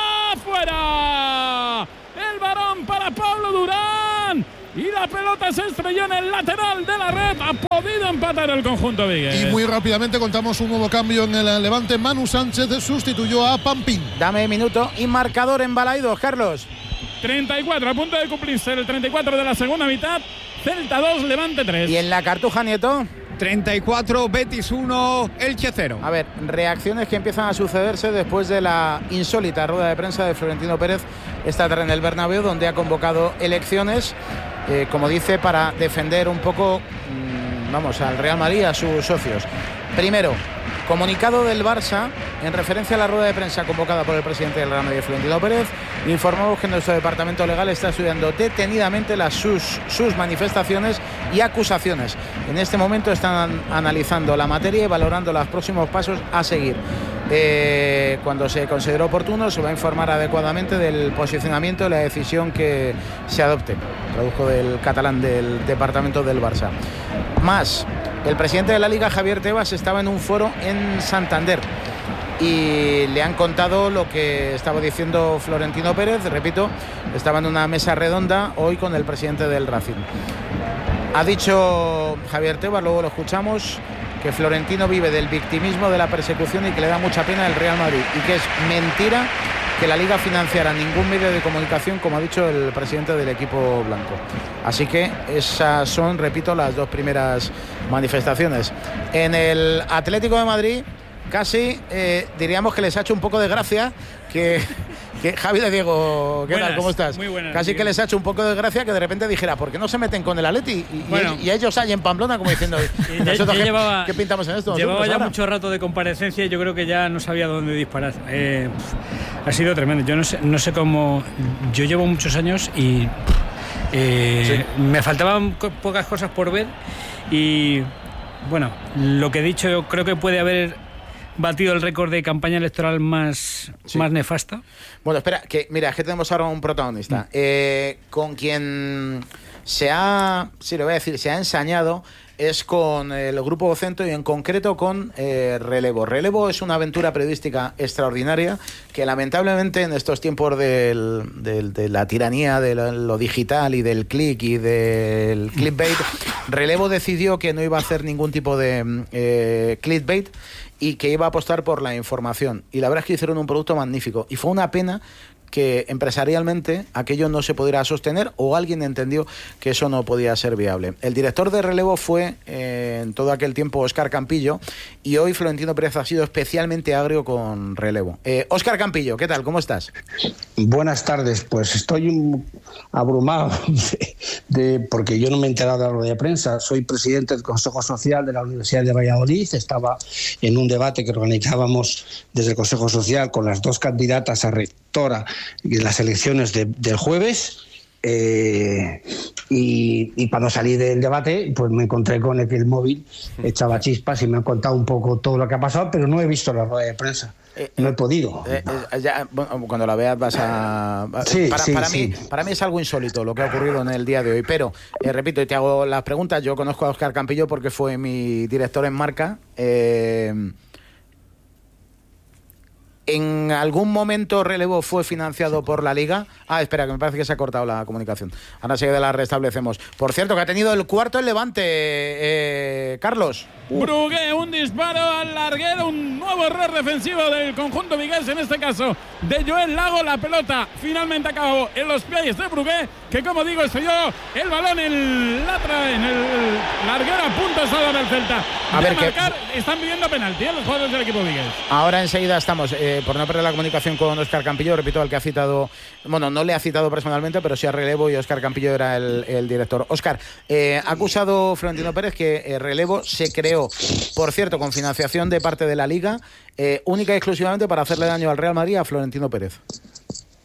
¡Fuera! El varón para Pablo Durán. Y la pelota se estrelló en el lateral de la red. Ha podido empatar el conjunto Vigues. Y muy rápidamente contamos un nuevo cambio en el Levante. Manu Sánchez sustituyó a Pampín. Dame minuto y marcador en Balaidos, Carlos. 34, a punto de cumplirse el 34 de la segunda mitad. Celta 2, Levante 3. ¿Y en la Cartuja, Nieto? 34, Betis 1, Elche 0. A ver, reacciones que empiezan a sucederse después de la insólita rueda de prensa de Florentino Pérez esta tarde en el Bernabéu, donde ha convocado elecciones, como dice, para defender un poco, al Real Madrid, a sus socios. Primero, comunicado del Barça en referencia a la rueda de prensa convocada por el presidente del Real Madrid, Florentino Pérez. Informamos que nuestro departamento legal está estudiando detenidamente sus manifestaciones y acusaciones. En este momento están analizando la materia y valorando los próximos pasos a seguir. Cuando se considere oportuno, se va a informar adecuadamente del posicionamiento y la decisión que se adopte. Traduzco del catalán del departamento del Barça. Más, el presidente de la Liga, Javier Tebas, estaba en un foro en Santander y le han contado lo que estaba diciendo Florentino Pérez. Repito, estaba en una mesa redonda hoy con el presidente del Racing. Ha dicho Javier Tebas, luego lo escuchamos, que Florentino vive del victimismo, de la persecución y que le da mucha pena el Real Madrid, y que es mentira que la Liga financiara ningún medio de comunicación, como ha dicho el presidente del equipo blanco. Así que esas son, repito, las dos primeras manifestaciones. En el Atlético de Madrid casi diríamos que les ha hecho un poco de gracia que Javi de Diego, ¿qué tal? ¿Cómo estás? Muy buenas. Casi que les ha hecho un poco de gracia que de repente dijera, ¿por qué no se meten con el Atleti? Y ellos ahí en Pamplona, como diciendo, ¿qué pintamos en esto? Llevaba ya ahora mucho rato de comparecencia y yo creo que ya no sabía dónde disparar. Ha sido tremendo. Yo no sé cómo. Yo llevo muchos años y me faltaban pocas cosas por ver. Y bueno, lo que he dicho, yo creo que puede haber batido el récord de campaña electoral más nefasta. Bueno, espera, que tenemos ahora un protagonista con quien se ha ensañado es con el Grupo Vocento y en concreto con Relevo. Relevo es una aventura periodística extraordinaria que lamentablemente en estos tiempos de la tiranía de lo digital y del click y del clickbait, Relevo decidió que no iba a hacer ningún tipo de clickbait y que iba a apostar por la información. Y la verdad es que hicieron un producto magnífico. Y fue una pena que empresarialmente aquello no se pudiera sostener o alguien entendió que eso no podía ser viable. El director de Relevo fue en todo aquel tiempo Óscar Campillo y hoy Florentino Pérez ha sido especialmente agrio con Relevo. Óscar Campillo, ¿qué tal? ¿Cómo estás? Buenas tardes, pues estoy abrumado porque yo no me he enterado de la rueda de prensa. Soy presidente del Consejo Social de la Universidad de Valladolid. Estaba en un debate que organizábamos desde el Consejo Social con las dos candidatas a rectora en las elecciones del jueves. Y cuando salí del debate pues me encontré con el móvil echaba chispas y me han contado un poco todo lo que ha pasado, pero no he visto la rueda de prensa. No he podido. Cuando la veas vas a... Para mí es algo insólito lo que ha ocurrido en el día de hoy, pero repito y te hago las preguntas. Yo conozco a Óscar Campillo porque fue mi director en Marca. ¿En algún momento Relevo fue financiado por la Liga? Espera, que me parece que se ha cortado la comunicación. Ahora sí que la restablecemos. Por cierto, que ha tenido el cuarto el Levante, Carlos. Brugué, un disparo al larguero, un nuevo error defensivo del conjunto vigués, en este caso de Joel Lago. La pelota finalmente acabó en los pies de Brugué, que como digo estrelló el balón en el larguero a punto solo del Celta. A ver, están pidiendo penalti los jugadores del equipo vigués. Ahora enseguida estamos, por no perder la comunicación con Óscar Campillo, repito, al que ha citado, bueno, no le ha citado personalmente, pero sí a Relevo y Óscar Campillo era el director. Óscar, ha acusado Florentino Pérez que Relevo se creó, por cierto, con financiación de parte de la Liga, única y exclusivamente para hacerle daño al Real Madrid a Florentino Pérez.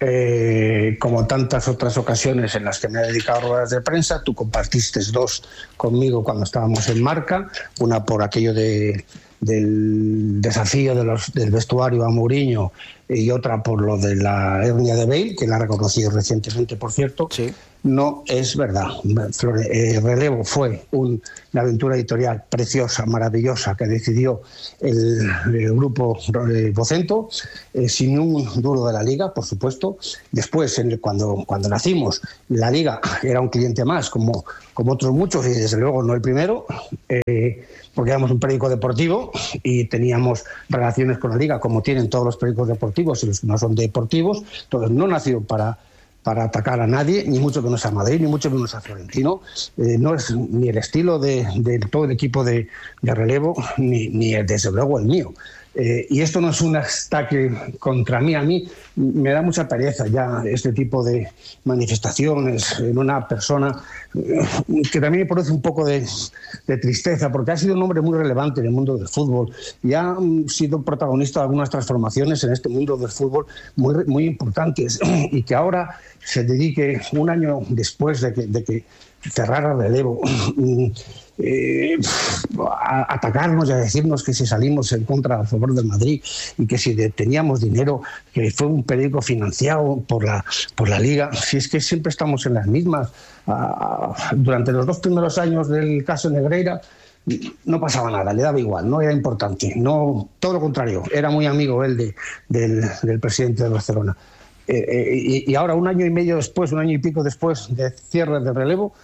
como tantas otras ocasiones en las que me he dedicado a ruedas de prensa. Tú compartiste 2 conmigo cuando estábamos en Marca, una por aquello del desafío del vestuario a Mourinho y otra por lo de la hernia de Bale, que la ha reconocido recientemente, por cierto. Sí. No es verdad. Relevo fue una aventura editorial preciosa, maravillosa, que decidió el grupo Vocento, sin un duro de la Liga, por supuesto. Después, cuando nacimos, la Liga era un cliente más, como otros muchos, y desde luego no el primero, porque éramos un periódico deportivo y teníamos relaciones con la Liga, como tienen todos los periódicos deportivos y los que no son deportivos. Entonces, no nació para atacar a nadie, ni mucho menos a Madrid, ni mucho menos a Florentino. No es ni el estilo de todo el equipo de Relevo, ni desde luego el mío. Y esto no es un ataque contra mí. A mí me da mucha pereza ya este tipo de manifestaciones en una persona que también me produce un poco de tristeza, porque ha sido un hombre muy relevante en el mundo del fútbol y ha sido protagonista de algunas transformaciones en este mundo del fútbol muy, muy importantes, y que ahora se dedique, un año después de que cerrara Relevo, a atacarnos y a decirnos que si salimos en contra a favor del Madrid y que si teníamos dinero, que fue un periódico financiado por la Liga. Si es que siempre estamos en las mismas. Durante los 2 primeros años del caso Negreira no pasaba nada, le daba igual, no era importante, no, todo lo contrario, era muy amigo él del presidente de Barcelona. Y ahora, 1 año y medio después, 1 año y pico después de cierre de Relevo,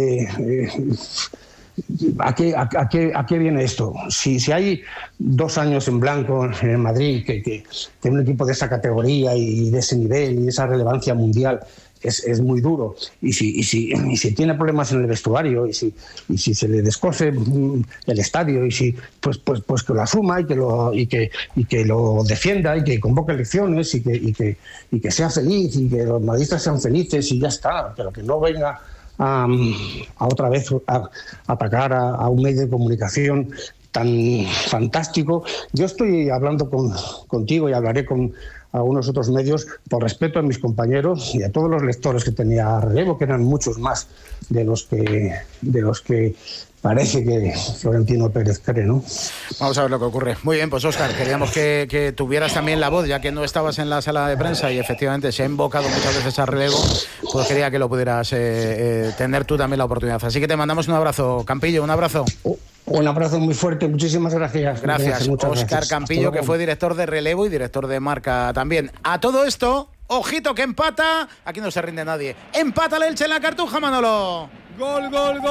¿a qué viene esto? Si hay 2 años en blanco en el Madrid, que un equipo de esa categoría y de ese nivel y de esa relevancia mundial es muy duro, y si tiene problemas en el vestuario, y si se le descose el estadio, y si pues que lo asuma y que lo defienda, y que convoque elecciones, y que sea feliz, y que los madridistas sean felices, y ya está, pero que no venga a otra vez a atacar a un medio de comunicación tan fantástico. Yo estoy hablando contigo y hablaré con algunos otros medios por respeto a mis compañeros y a todos los lectores que tenía Relevo, que eran muchos más de los que parece que Florentino Pérez cree, ¿no? Vamos a ver lo que ocurre. Muy bien, pues Óscar, queríamos que tuvieras también la voz, ya que no estabas en la sala de prensa y efectivamente se ha invocado muchas veces a Relevo, pues quería que lo pudieras tener tú también la oportunidad. Así que te mandamos un abrazo, Campillo, un abrazo. Un abrazo muy fuerte, muchísimas gracias. Gracias, Óscar Campillo, que fue director de Relevo y director de Marca también. A todo esto, ojito que empata, aquí no se rinde nadie. Empata el Elche en la Cartuja, Manolo. Gol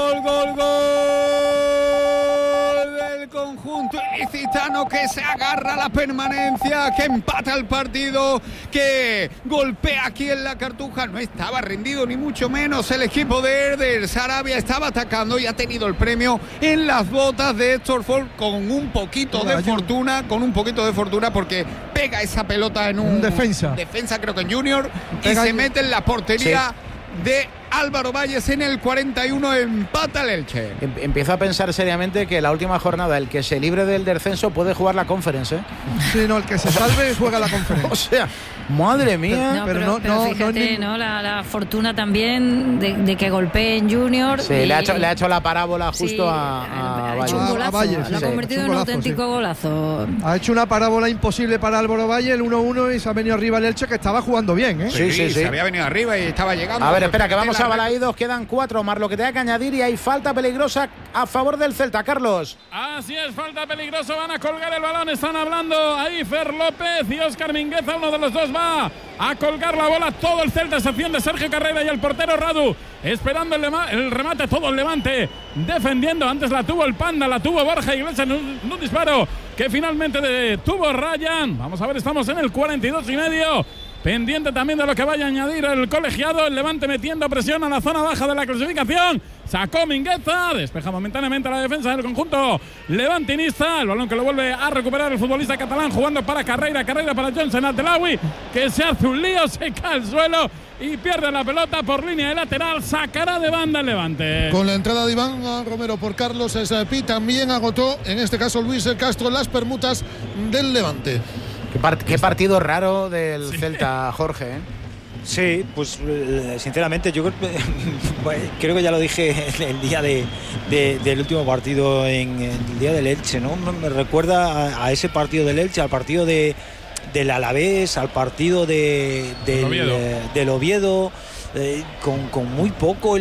del conjunto ilicitano, que se agarra a la permanencia, que empata el partido, que golpea aquí en la Cartuja. No estaba rendido ni mucho menos el equipo de Eder Sarabia, estaba atacando y ha tenido el premio en las botas de Héctor Ford con un poquito de fortuna, porque pega esa pelota en un defensa creo que en Junior, y se mete en la portería de Álvaro Valles en el 41, empata el Elche. Empiezo a pensar seriamente que la última jornada, el que se libre del descenso puede jugar la Conference, ¿eh? Sí, no, el que se salve juega la Conference. O sea, madre mía. Pero fíjate, ¿no? La fortuna también de que golpee en Junior. Sí, le ha hecho la parábola justo a Valles. A Valles, lo ha convertido en un auténtico golazo. Ha hecho una parábola imposible para Álvaro Valle, el 1-1, y se ha venido arriba el Elche, que estaba jugando bien, ¿eh? Sí. Se había venido arriba y estaba llegando. A ver, espera, que vamos a Balaídos, quedan 4 más lo que te da que añadir, y hay falta peligrosa a favor del Celta, Carlos. Así es, falta peligrosa, van a colgar el balón, están hablando ahí Fer López y Óscar Mingueza, uno de los dos va a colgar la bola, todo el Celta, excepción de Sergio Carrera y el portero Radu, esperando el remate, todo el Levante defendiendo. Antes la tuvo el Panda, la tuvo Borja Iglesias en un disparo que finalmente detuvo Ryan. Vamos a ver, estamos en el 42,5. Pendiente también de lo que vaya a añadir el colegiado. El Levante metiendo presión a la zona baja de la clasificación. Sacó Mingueza, despeja momentáneamente la defensa del conjunto levantinista. El balón que lo vuelve a recuperar el futbolista catalán, jugando para Carreira para Johnson Atelawi, que se hace un lío, se cae al suelo y pierde la pelota por línea de lateral. Sacará de banda el Levante. Con la entrada de Iván Romero por Carlos Espi, también agotó, en este caso Luis Castro, las permutas del Levante. Qué partido raro del Celta, Jorge, ¿eh? Sí, pues sinceramente yo creo que ya lo dije el día del último partido, en el día del Elche, ¿no? Me recuerda a ese partido del Elche, al partido del Alavés, al partido del Oviedo. Con muy poco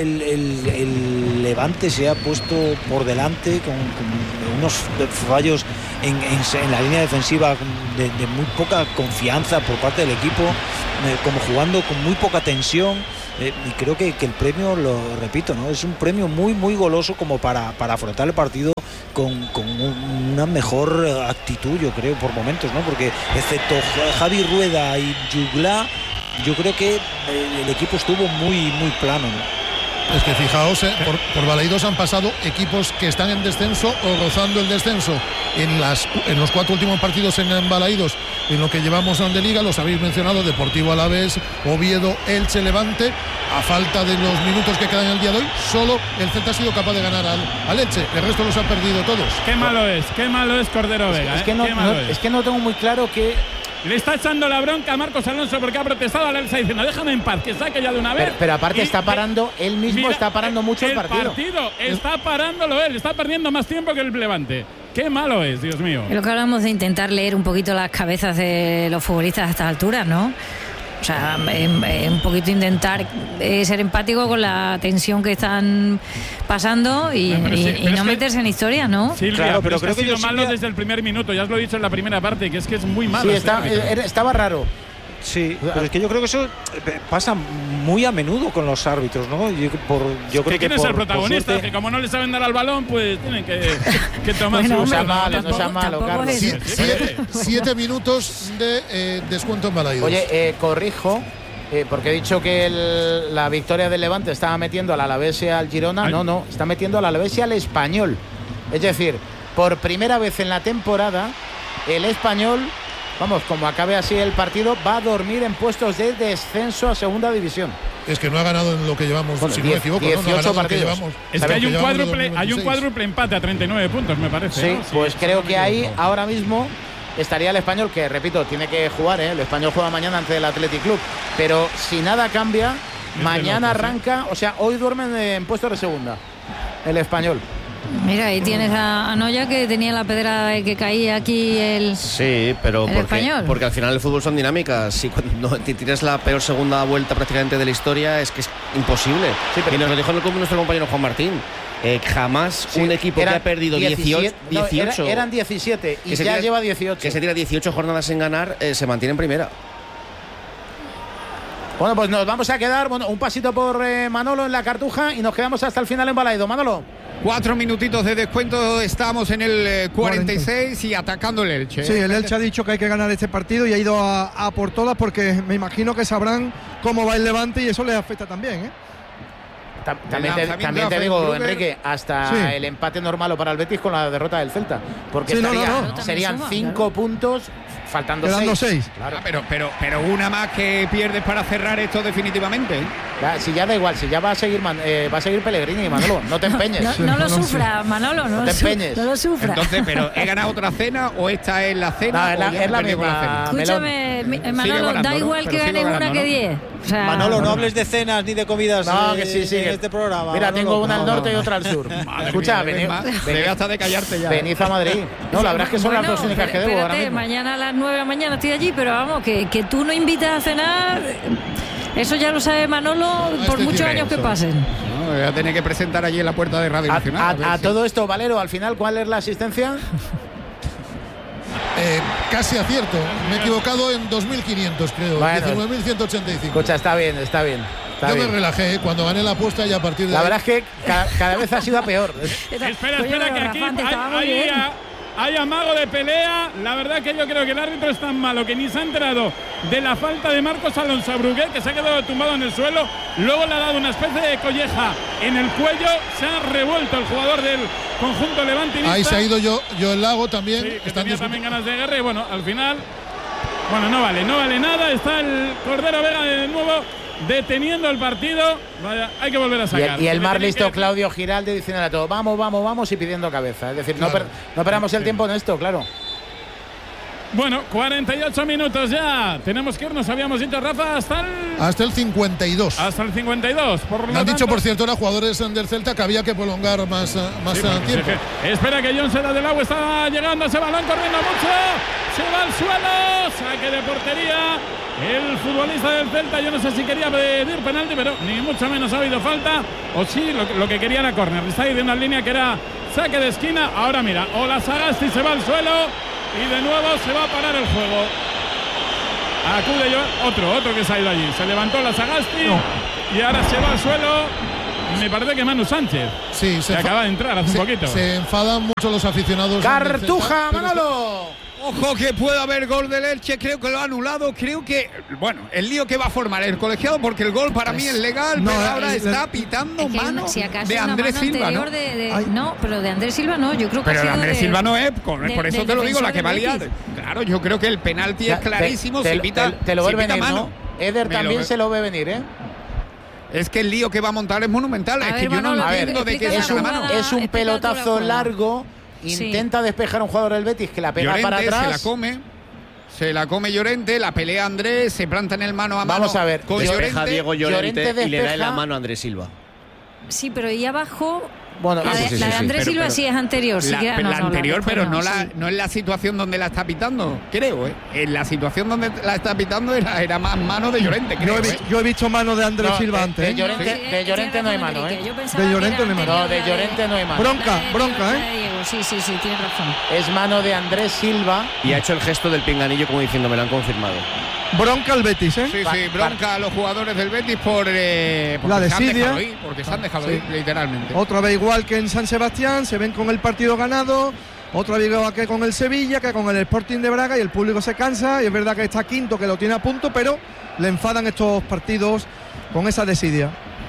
el Levante se ha puesto por delante, con unos fallos en la línea defensiva de muy poca confianza por parte del equipo, como jugando con muy poca tensión, y creo que el premio, lo repito, ¿no? Es un premio muy goloso como para afrontar el partido con una mejor actitud, yo creo, por momentos, ¿no? Porque excepto Javi Rueda y Jugla, yo creo que el equipo estuvo muy plano, ¿no? Es que fijaos, por Balaidos han pasado equipos que están en descenso o rozando el descenso. En los 4 últimos partidos en Balaidos, en lo que llevamos de liga, los habéis mencionado: Deportivo Alavés, Oviedo, Elche, Levante. A falta de los minutos que quedan en el día de hoy, solo el Celta ha sido capaz de ganar al Elche. El resto los ha perdido todos. Qué malo es Cordero Vega. Es que no tengo muy claro que... Le está echando la bronca a Marcos Alonso porque ha protestado a la Elsa diciendo: déjame en paz, que saque ya de una vez. Pero aparte está parando, él mismo está parando mucho el partido. Está parándolo él, está perdiendo más tiempo que el Levante. Qué malo es, Dios mío. Es lo que hablamos de intentar leer un poquito las cabezas de los futbolistas a estas alturas, ¿no? O sea, un poquito intentar ser empático con la tensión que están pasando y no meterse en historias, ¿no? Silvia, claro, pero creo que ha sido malo desde el primer minuto. Ya os lo he dicho en la primera parte, que es muy malo. Sí, estaba raro. Sí, pero es que yo creo que eso pasa muy a menudo con los árbitros, ¿no? Yo creo que ¿quién es el protagonista? Que como no le saben dar al balón, pues tienen que tomar no sea malo, Carlos. 7 minutos de descuento en Balaidos. Oye, corrijo, porque he dicho que la victoria del Levante estaba metiendo al Alavés y al Girona. No, está metiendo al Alavés y al Español. Es decir, por primera vez en la temporada, el Español, vamos, como acabe así el partido, va a dormir en puestos de descenso a segunda división. Es que no ha ganado en lo que llevamos, si no me equivoco, 18 partidos. Es que hay un cuádruple empate a 39 puntos, me parece. Sí, ¿no? pues creo que ahí ahora mismo estaría el Español, que repito, tiene que jugar, el Español juega mañana ante el Athletic Club, pero si nada cambia, mañana arranca, o sea, hoy duermen en puestos de segunda el Español. Mira, ahí tienes a Noya, que tenía la pedra que caía aquí sí, pero porque al final el fútbol son dinámicas. Y cuando tienes la peor segunda vuelta prácticamente de la historia, es que es imposible. Sí, y nos lo dijo nuestro compañero Juan Martín. Jamás un equipo que ha perdido 18 eran 17 y ya lleva 18. Que se tira 18 jornadas sin ganar, se mantiene en primera. Bueno, pues nos vamos a quedar un pasito por Manolo en la Cartuja y nos quedamos hasta el final en Balaidos. Manolo. 4 minutitos de descuento, estamos en el 46 y atacando el Elche. Sí, el Elche ha dicho que hay que ganar este partido y ha ido a por todas, porque me imagino que sabrán cómo va el Levante y eso les afecta también, ¿eh? También te digo, Enrique, hasta el empate normal o para el Betis con la derrota del Celta, porque serían 5 puntos faltando 6. Claro. Pero una más que pierdes para cerrar esto definitivamente. Si ya da igual, si ya va a seguir Pellegrini, Manolo, no te empeñes. No lo sufra, Manolo, no te empeñes. No lo sufra. Entonces, pero ¿he ganado otra cena o esta es la cena? No, es la misma. Escúchame, Manolo, da igual que ganes una que 10. O sea, Manolo, no hables de cenas ni de comidas en este programa. Mira, Manolo, tengo una al norte y otra al sur. Escucha, venid hasta de callarte ya. Venid a Madrid. No, la verdad es que son las dos únicas que debo ahora mismo. Mañana a las 9 de la mañana estoy allí, pero vamos, que tú no invitas a cenar, eso ya lo sabe Manolo por muchos años que pasen. No, voy a tener que presentar allí en la puerta de Radio Nacional. A todo esto, Valero, al final, ¿cuál es la asistencia? Casi acierto, me he equivocado en 2.500, creo, bueno, 19.185. Escucha, está bien. Yo me relajé cuando gané la apuesta y a partir de la verdad es que cada vez ha sido a peor. Espera, que aquí hay amago de pelea. La verdad que yo creo que el árbitro es tan malo que ni se ha enterado de la falta de Marcos Alonso a Brugué, que se ha quedado tumbado en el suelo. Luego le ha dado una especie de colleja en el cuello. Se ha revuelto el jugador del conjunto levantinista. Ahí se ha ido yo el Lago también. Sí, que tenía también ganas de guerra. Y bueno, al final, no vale nada. Está el Cordero Vega de nuevo deteniendo el partido. Vaya, hay que volver a sacar. Y el más listo, Claudio Giralde, diciendo a todo: vamos y pidiendo cabeza. Es decir, claro, no perdamos el tiempo en esto, claro. Bueno, 48 minutos ya. Tenemos que irnos, habíamos dicho, Rafa, hasta el 52. Hasta el 52. Me han dicho, por cierto, los jugadores del Celta que había que prolongar más tiempo. Espera que John Seda del Agua está llegando ese balón, corriendo mucho. Se va al suelo. Saque de portería. El futbolista del Celta, yo no sé si quería pedir penalti, pero ni mucho menos ha habido falta. O sí, lo que quería era córner. Está ahí de una línea que era saque de esquina. Ahora mira, Ola Sagasti se va al suelo. Y de nuevo se va a parar el juego. Acude yo, otro que se ha ido allí. Se levantó la Sagasti y ahora se va al suelo. Me parece que Manu Sánchez. Sí, se acaba de entrar hace un poquito. Se enfadan mucho los aficionados. Cartuja, Manolo. Ojo que puede haber gol del Elche, creo que lo ha anulado, creo que, bueno, el lío que va a formar el colegiado, porque el gol para mí es legal, pero ahora está pitando mano de Andrés Silva, ¿no? No, pero de Andrés Silva no, yo creo que pero ha sido de Andrés Silva no es, por eso te lo digo, la que valía. Claro, yo creo que el penalti es clarísimo, te lo ve venir, mano. ¿no? Eder también se lo ve venir, ¿eh? Es que el lío que va a montar es monumental, es que yo no entiendo de qué es una mano. Es un pelotazo largo. Intenta despejar a un jugador del Betis que la pega Llorente para atrás. Se la come Llorente, la pelea Andrés, se planta en el mano a mano. Vamos a ver, con despeja Diego Llorente y le da en la mano a Andrés Silva. Sí, pero ahí abajo. Bueno, la de Andrés Silva sí es anterior. La anterior, pero no en la situación donde la está pitando, creo. En la situación donde la está pitando era más mano de Llorente, creo. Yo he visto mano de Andrés Silva antes. De Llorente no hay mano, ¿eh? De Llorente no hay mano. No, de Llorente no hay mano. Bronca, ¿eh? Sí, tienes razón. Es mano de Andrés Silva. Y ha hecho el gesto del pinganillo como diciendo, me lo han confirmado. Bronca al Betis, ¿eh? Sí, bronca a los jugadores del Betis por la desidia. Porque se han dejado ir, literalmente. Otra vez igual que en San Sebastián, se ven con el partido ganado. Otra vez igual que con el Sevilla, que con el Sporting de Braga, y el público se cansa. Y es verdad que está quinto, que lo tiene a punto, pero le enfadan estos partidos con esa desidia.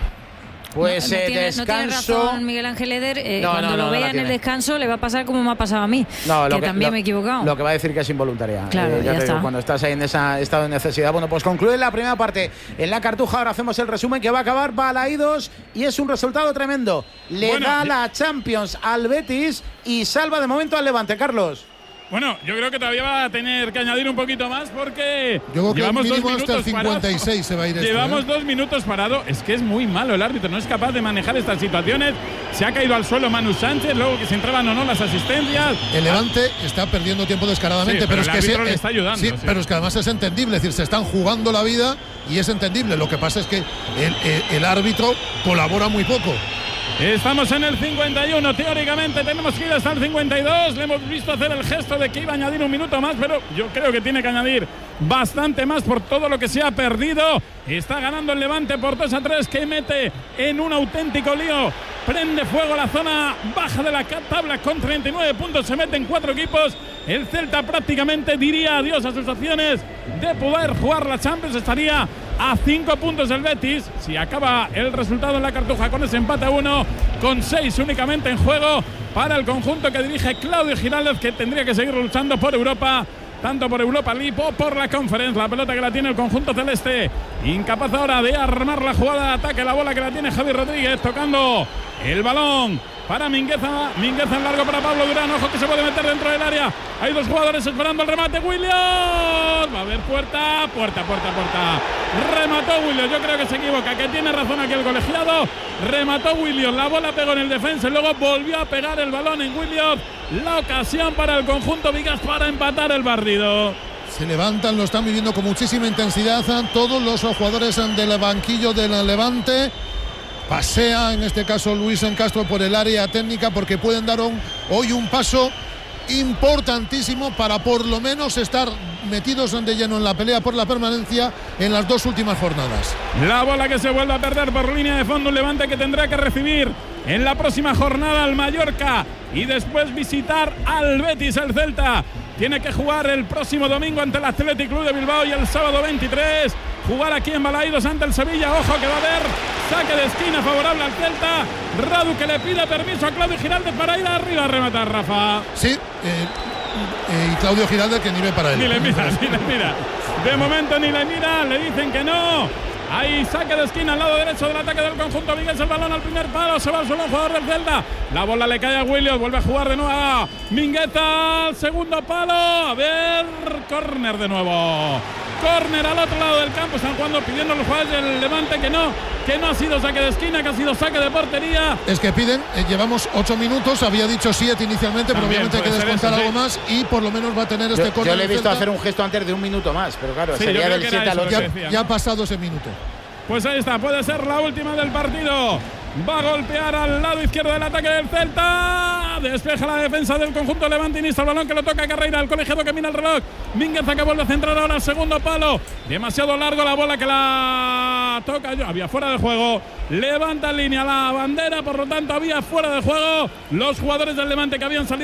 Pues descanso. No tiene razón Miguel Ángel Eder. Cuando lo vea en el descanso le va a pasar como me ha pasado a mí. Que también me he equivocado. Lo que va a decir que es involuntaria. Claro, ya está. Digo, cuando estás ahí en ese estado de necesidad. Bueno, pues concluye la primera parte en la Cartuja. Ahora hacemos el resumen que va a acabar Balaídos y es un resultado tremendo. Le da la Champions al Betis y salva de momento al Levante, Carlos. Bueno, yo creo que todavía va a tener que añadir un poquito más porque yo creo llevamos que 2 minutos hasta el 56 parado. Se va a ir Llevamos 2 minutos parado. Es que es muy malo el árbitro, no es capaz de manejar estas situaciones. Se ha caído al suelo Manu Sánchez, luego que se entraban o no las asistencias. El Levante está perdiendo tiempo descaradamente, sí, pero es que le está ayudando. Sí, pero es que además es entendible, es decir, se están jugando la vida y es entendible. Lo que pasa es que el árbitro colabora muy poco. Estamos en el 51, teóricamente tenemos que ir hasta el 52. Le hemos visto hacer el gesto de que iba a añadir un minuto más, pero yo creo que tiene que añadir bastante más por todo lo que se ha perdido. Está ganando el Levante por 2-3, que mete en un auténtico lío. Prende fuego la zona baja de la tabla con 39 puntos. Se meten 4 equipos. El Celta prácticamente diría adiós a sus opciones de poder jugar la Champions. Estaría a 5 puntos el Betis. Si acaba el resultado en la Cartuja con ese empate a 1, con 6 únicamente en juego para el conjunto que dirige Claudio Giraldez, que tendría que seguir luchando por Europa, tanto por Europa League o por la Conference. La pelota que la tiene el conjunto celeste, incapaz ahora de armar la jugada de ataque. La bola que la tiene Javi Rodríguez, tocando el balón para Mingueza en largo para Pablo Durán. Ojo que se puede meter dentro del área. Hay 2 jugadores esperando el remate. Williams, va a haber puerta. Remató Williams, yo creo que se equivoca, que tiene razón aquí el colegiado. Remató Williams, la bola pegó en el defensa y luego volvió a pegar el balón en Williams. La ocasión para el conjunto Vigas para empatar el partido. Se levantan, lo están viviendo con muchísima intensidad todos los jugadores del banquillo del Levante. Pasea en este caso Luis Encastro por el área técnica, porque pueden dar hoy un paso importantísimo para por lo menos estar metidos de lleno en la pelea por la permanencia en las 2 últimas jornadas. La bola que se vuelve a perder por línea de fondo, un Levante que tendrá que recibir en la próxima jornada al Mallorca y después visitar al Betis. El Celta tiene que jugar el próximo domingo ante el Athletic Club de Bilbao y el sábado 23 jugar aquí en Balaídos ante el Sevilla. Ojo que va a haber saque de esquina favorable al Celta. Radu que le pide permiso a Claudio Giraldez para ir arriba a rematar, Rafa. Sí, y Claudio Giraldez que ni ve para él. Ni le mira. De momento ni le mira, le dicen que no. Ahí saque de esquina al lado derecho del ataque del conjunto Vigués. El balón al primer palo, se va al suelo el jugador del Celta. La bola le cae a Williams, vuelve a jugar de nuevo a Mingueza al segundo palo. A ver, córner de nuevo. Córner al otro lado del campo. Están jugando, pidiendo los jugadores del Levante que no ha sido saque de esquina, que ha sido saque de portería. Es que piden, llevamos 8 minutos, había dicho 7 inicialmente, pero obviamente hay que descontar algo más y por lo menos va a tener este córner. Yo le he visto hacer un gesto antes de un minuto más, pero claro, sí, sería del 7 al 8. Ya ha pasado ese minuto. Pues ahí está, puede ser la última del partido. Va a golpear al lado izquierdo del ataque del Celta. Despeja la defensa del conjunto levantinista. El balón que lo toca Carreira, el colegiado que mira el reloj. Mingueza que vuelve a centrar ahora al segundo palo. Demasiado largo la bola que la toca. Había fuera de juego. Levanta en línea la bandera, por lo tanto había fuera de juego. Los jugadores del Levante que habían salido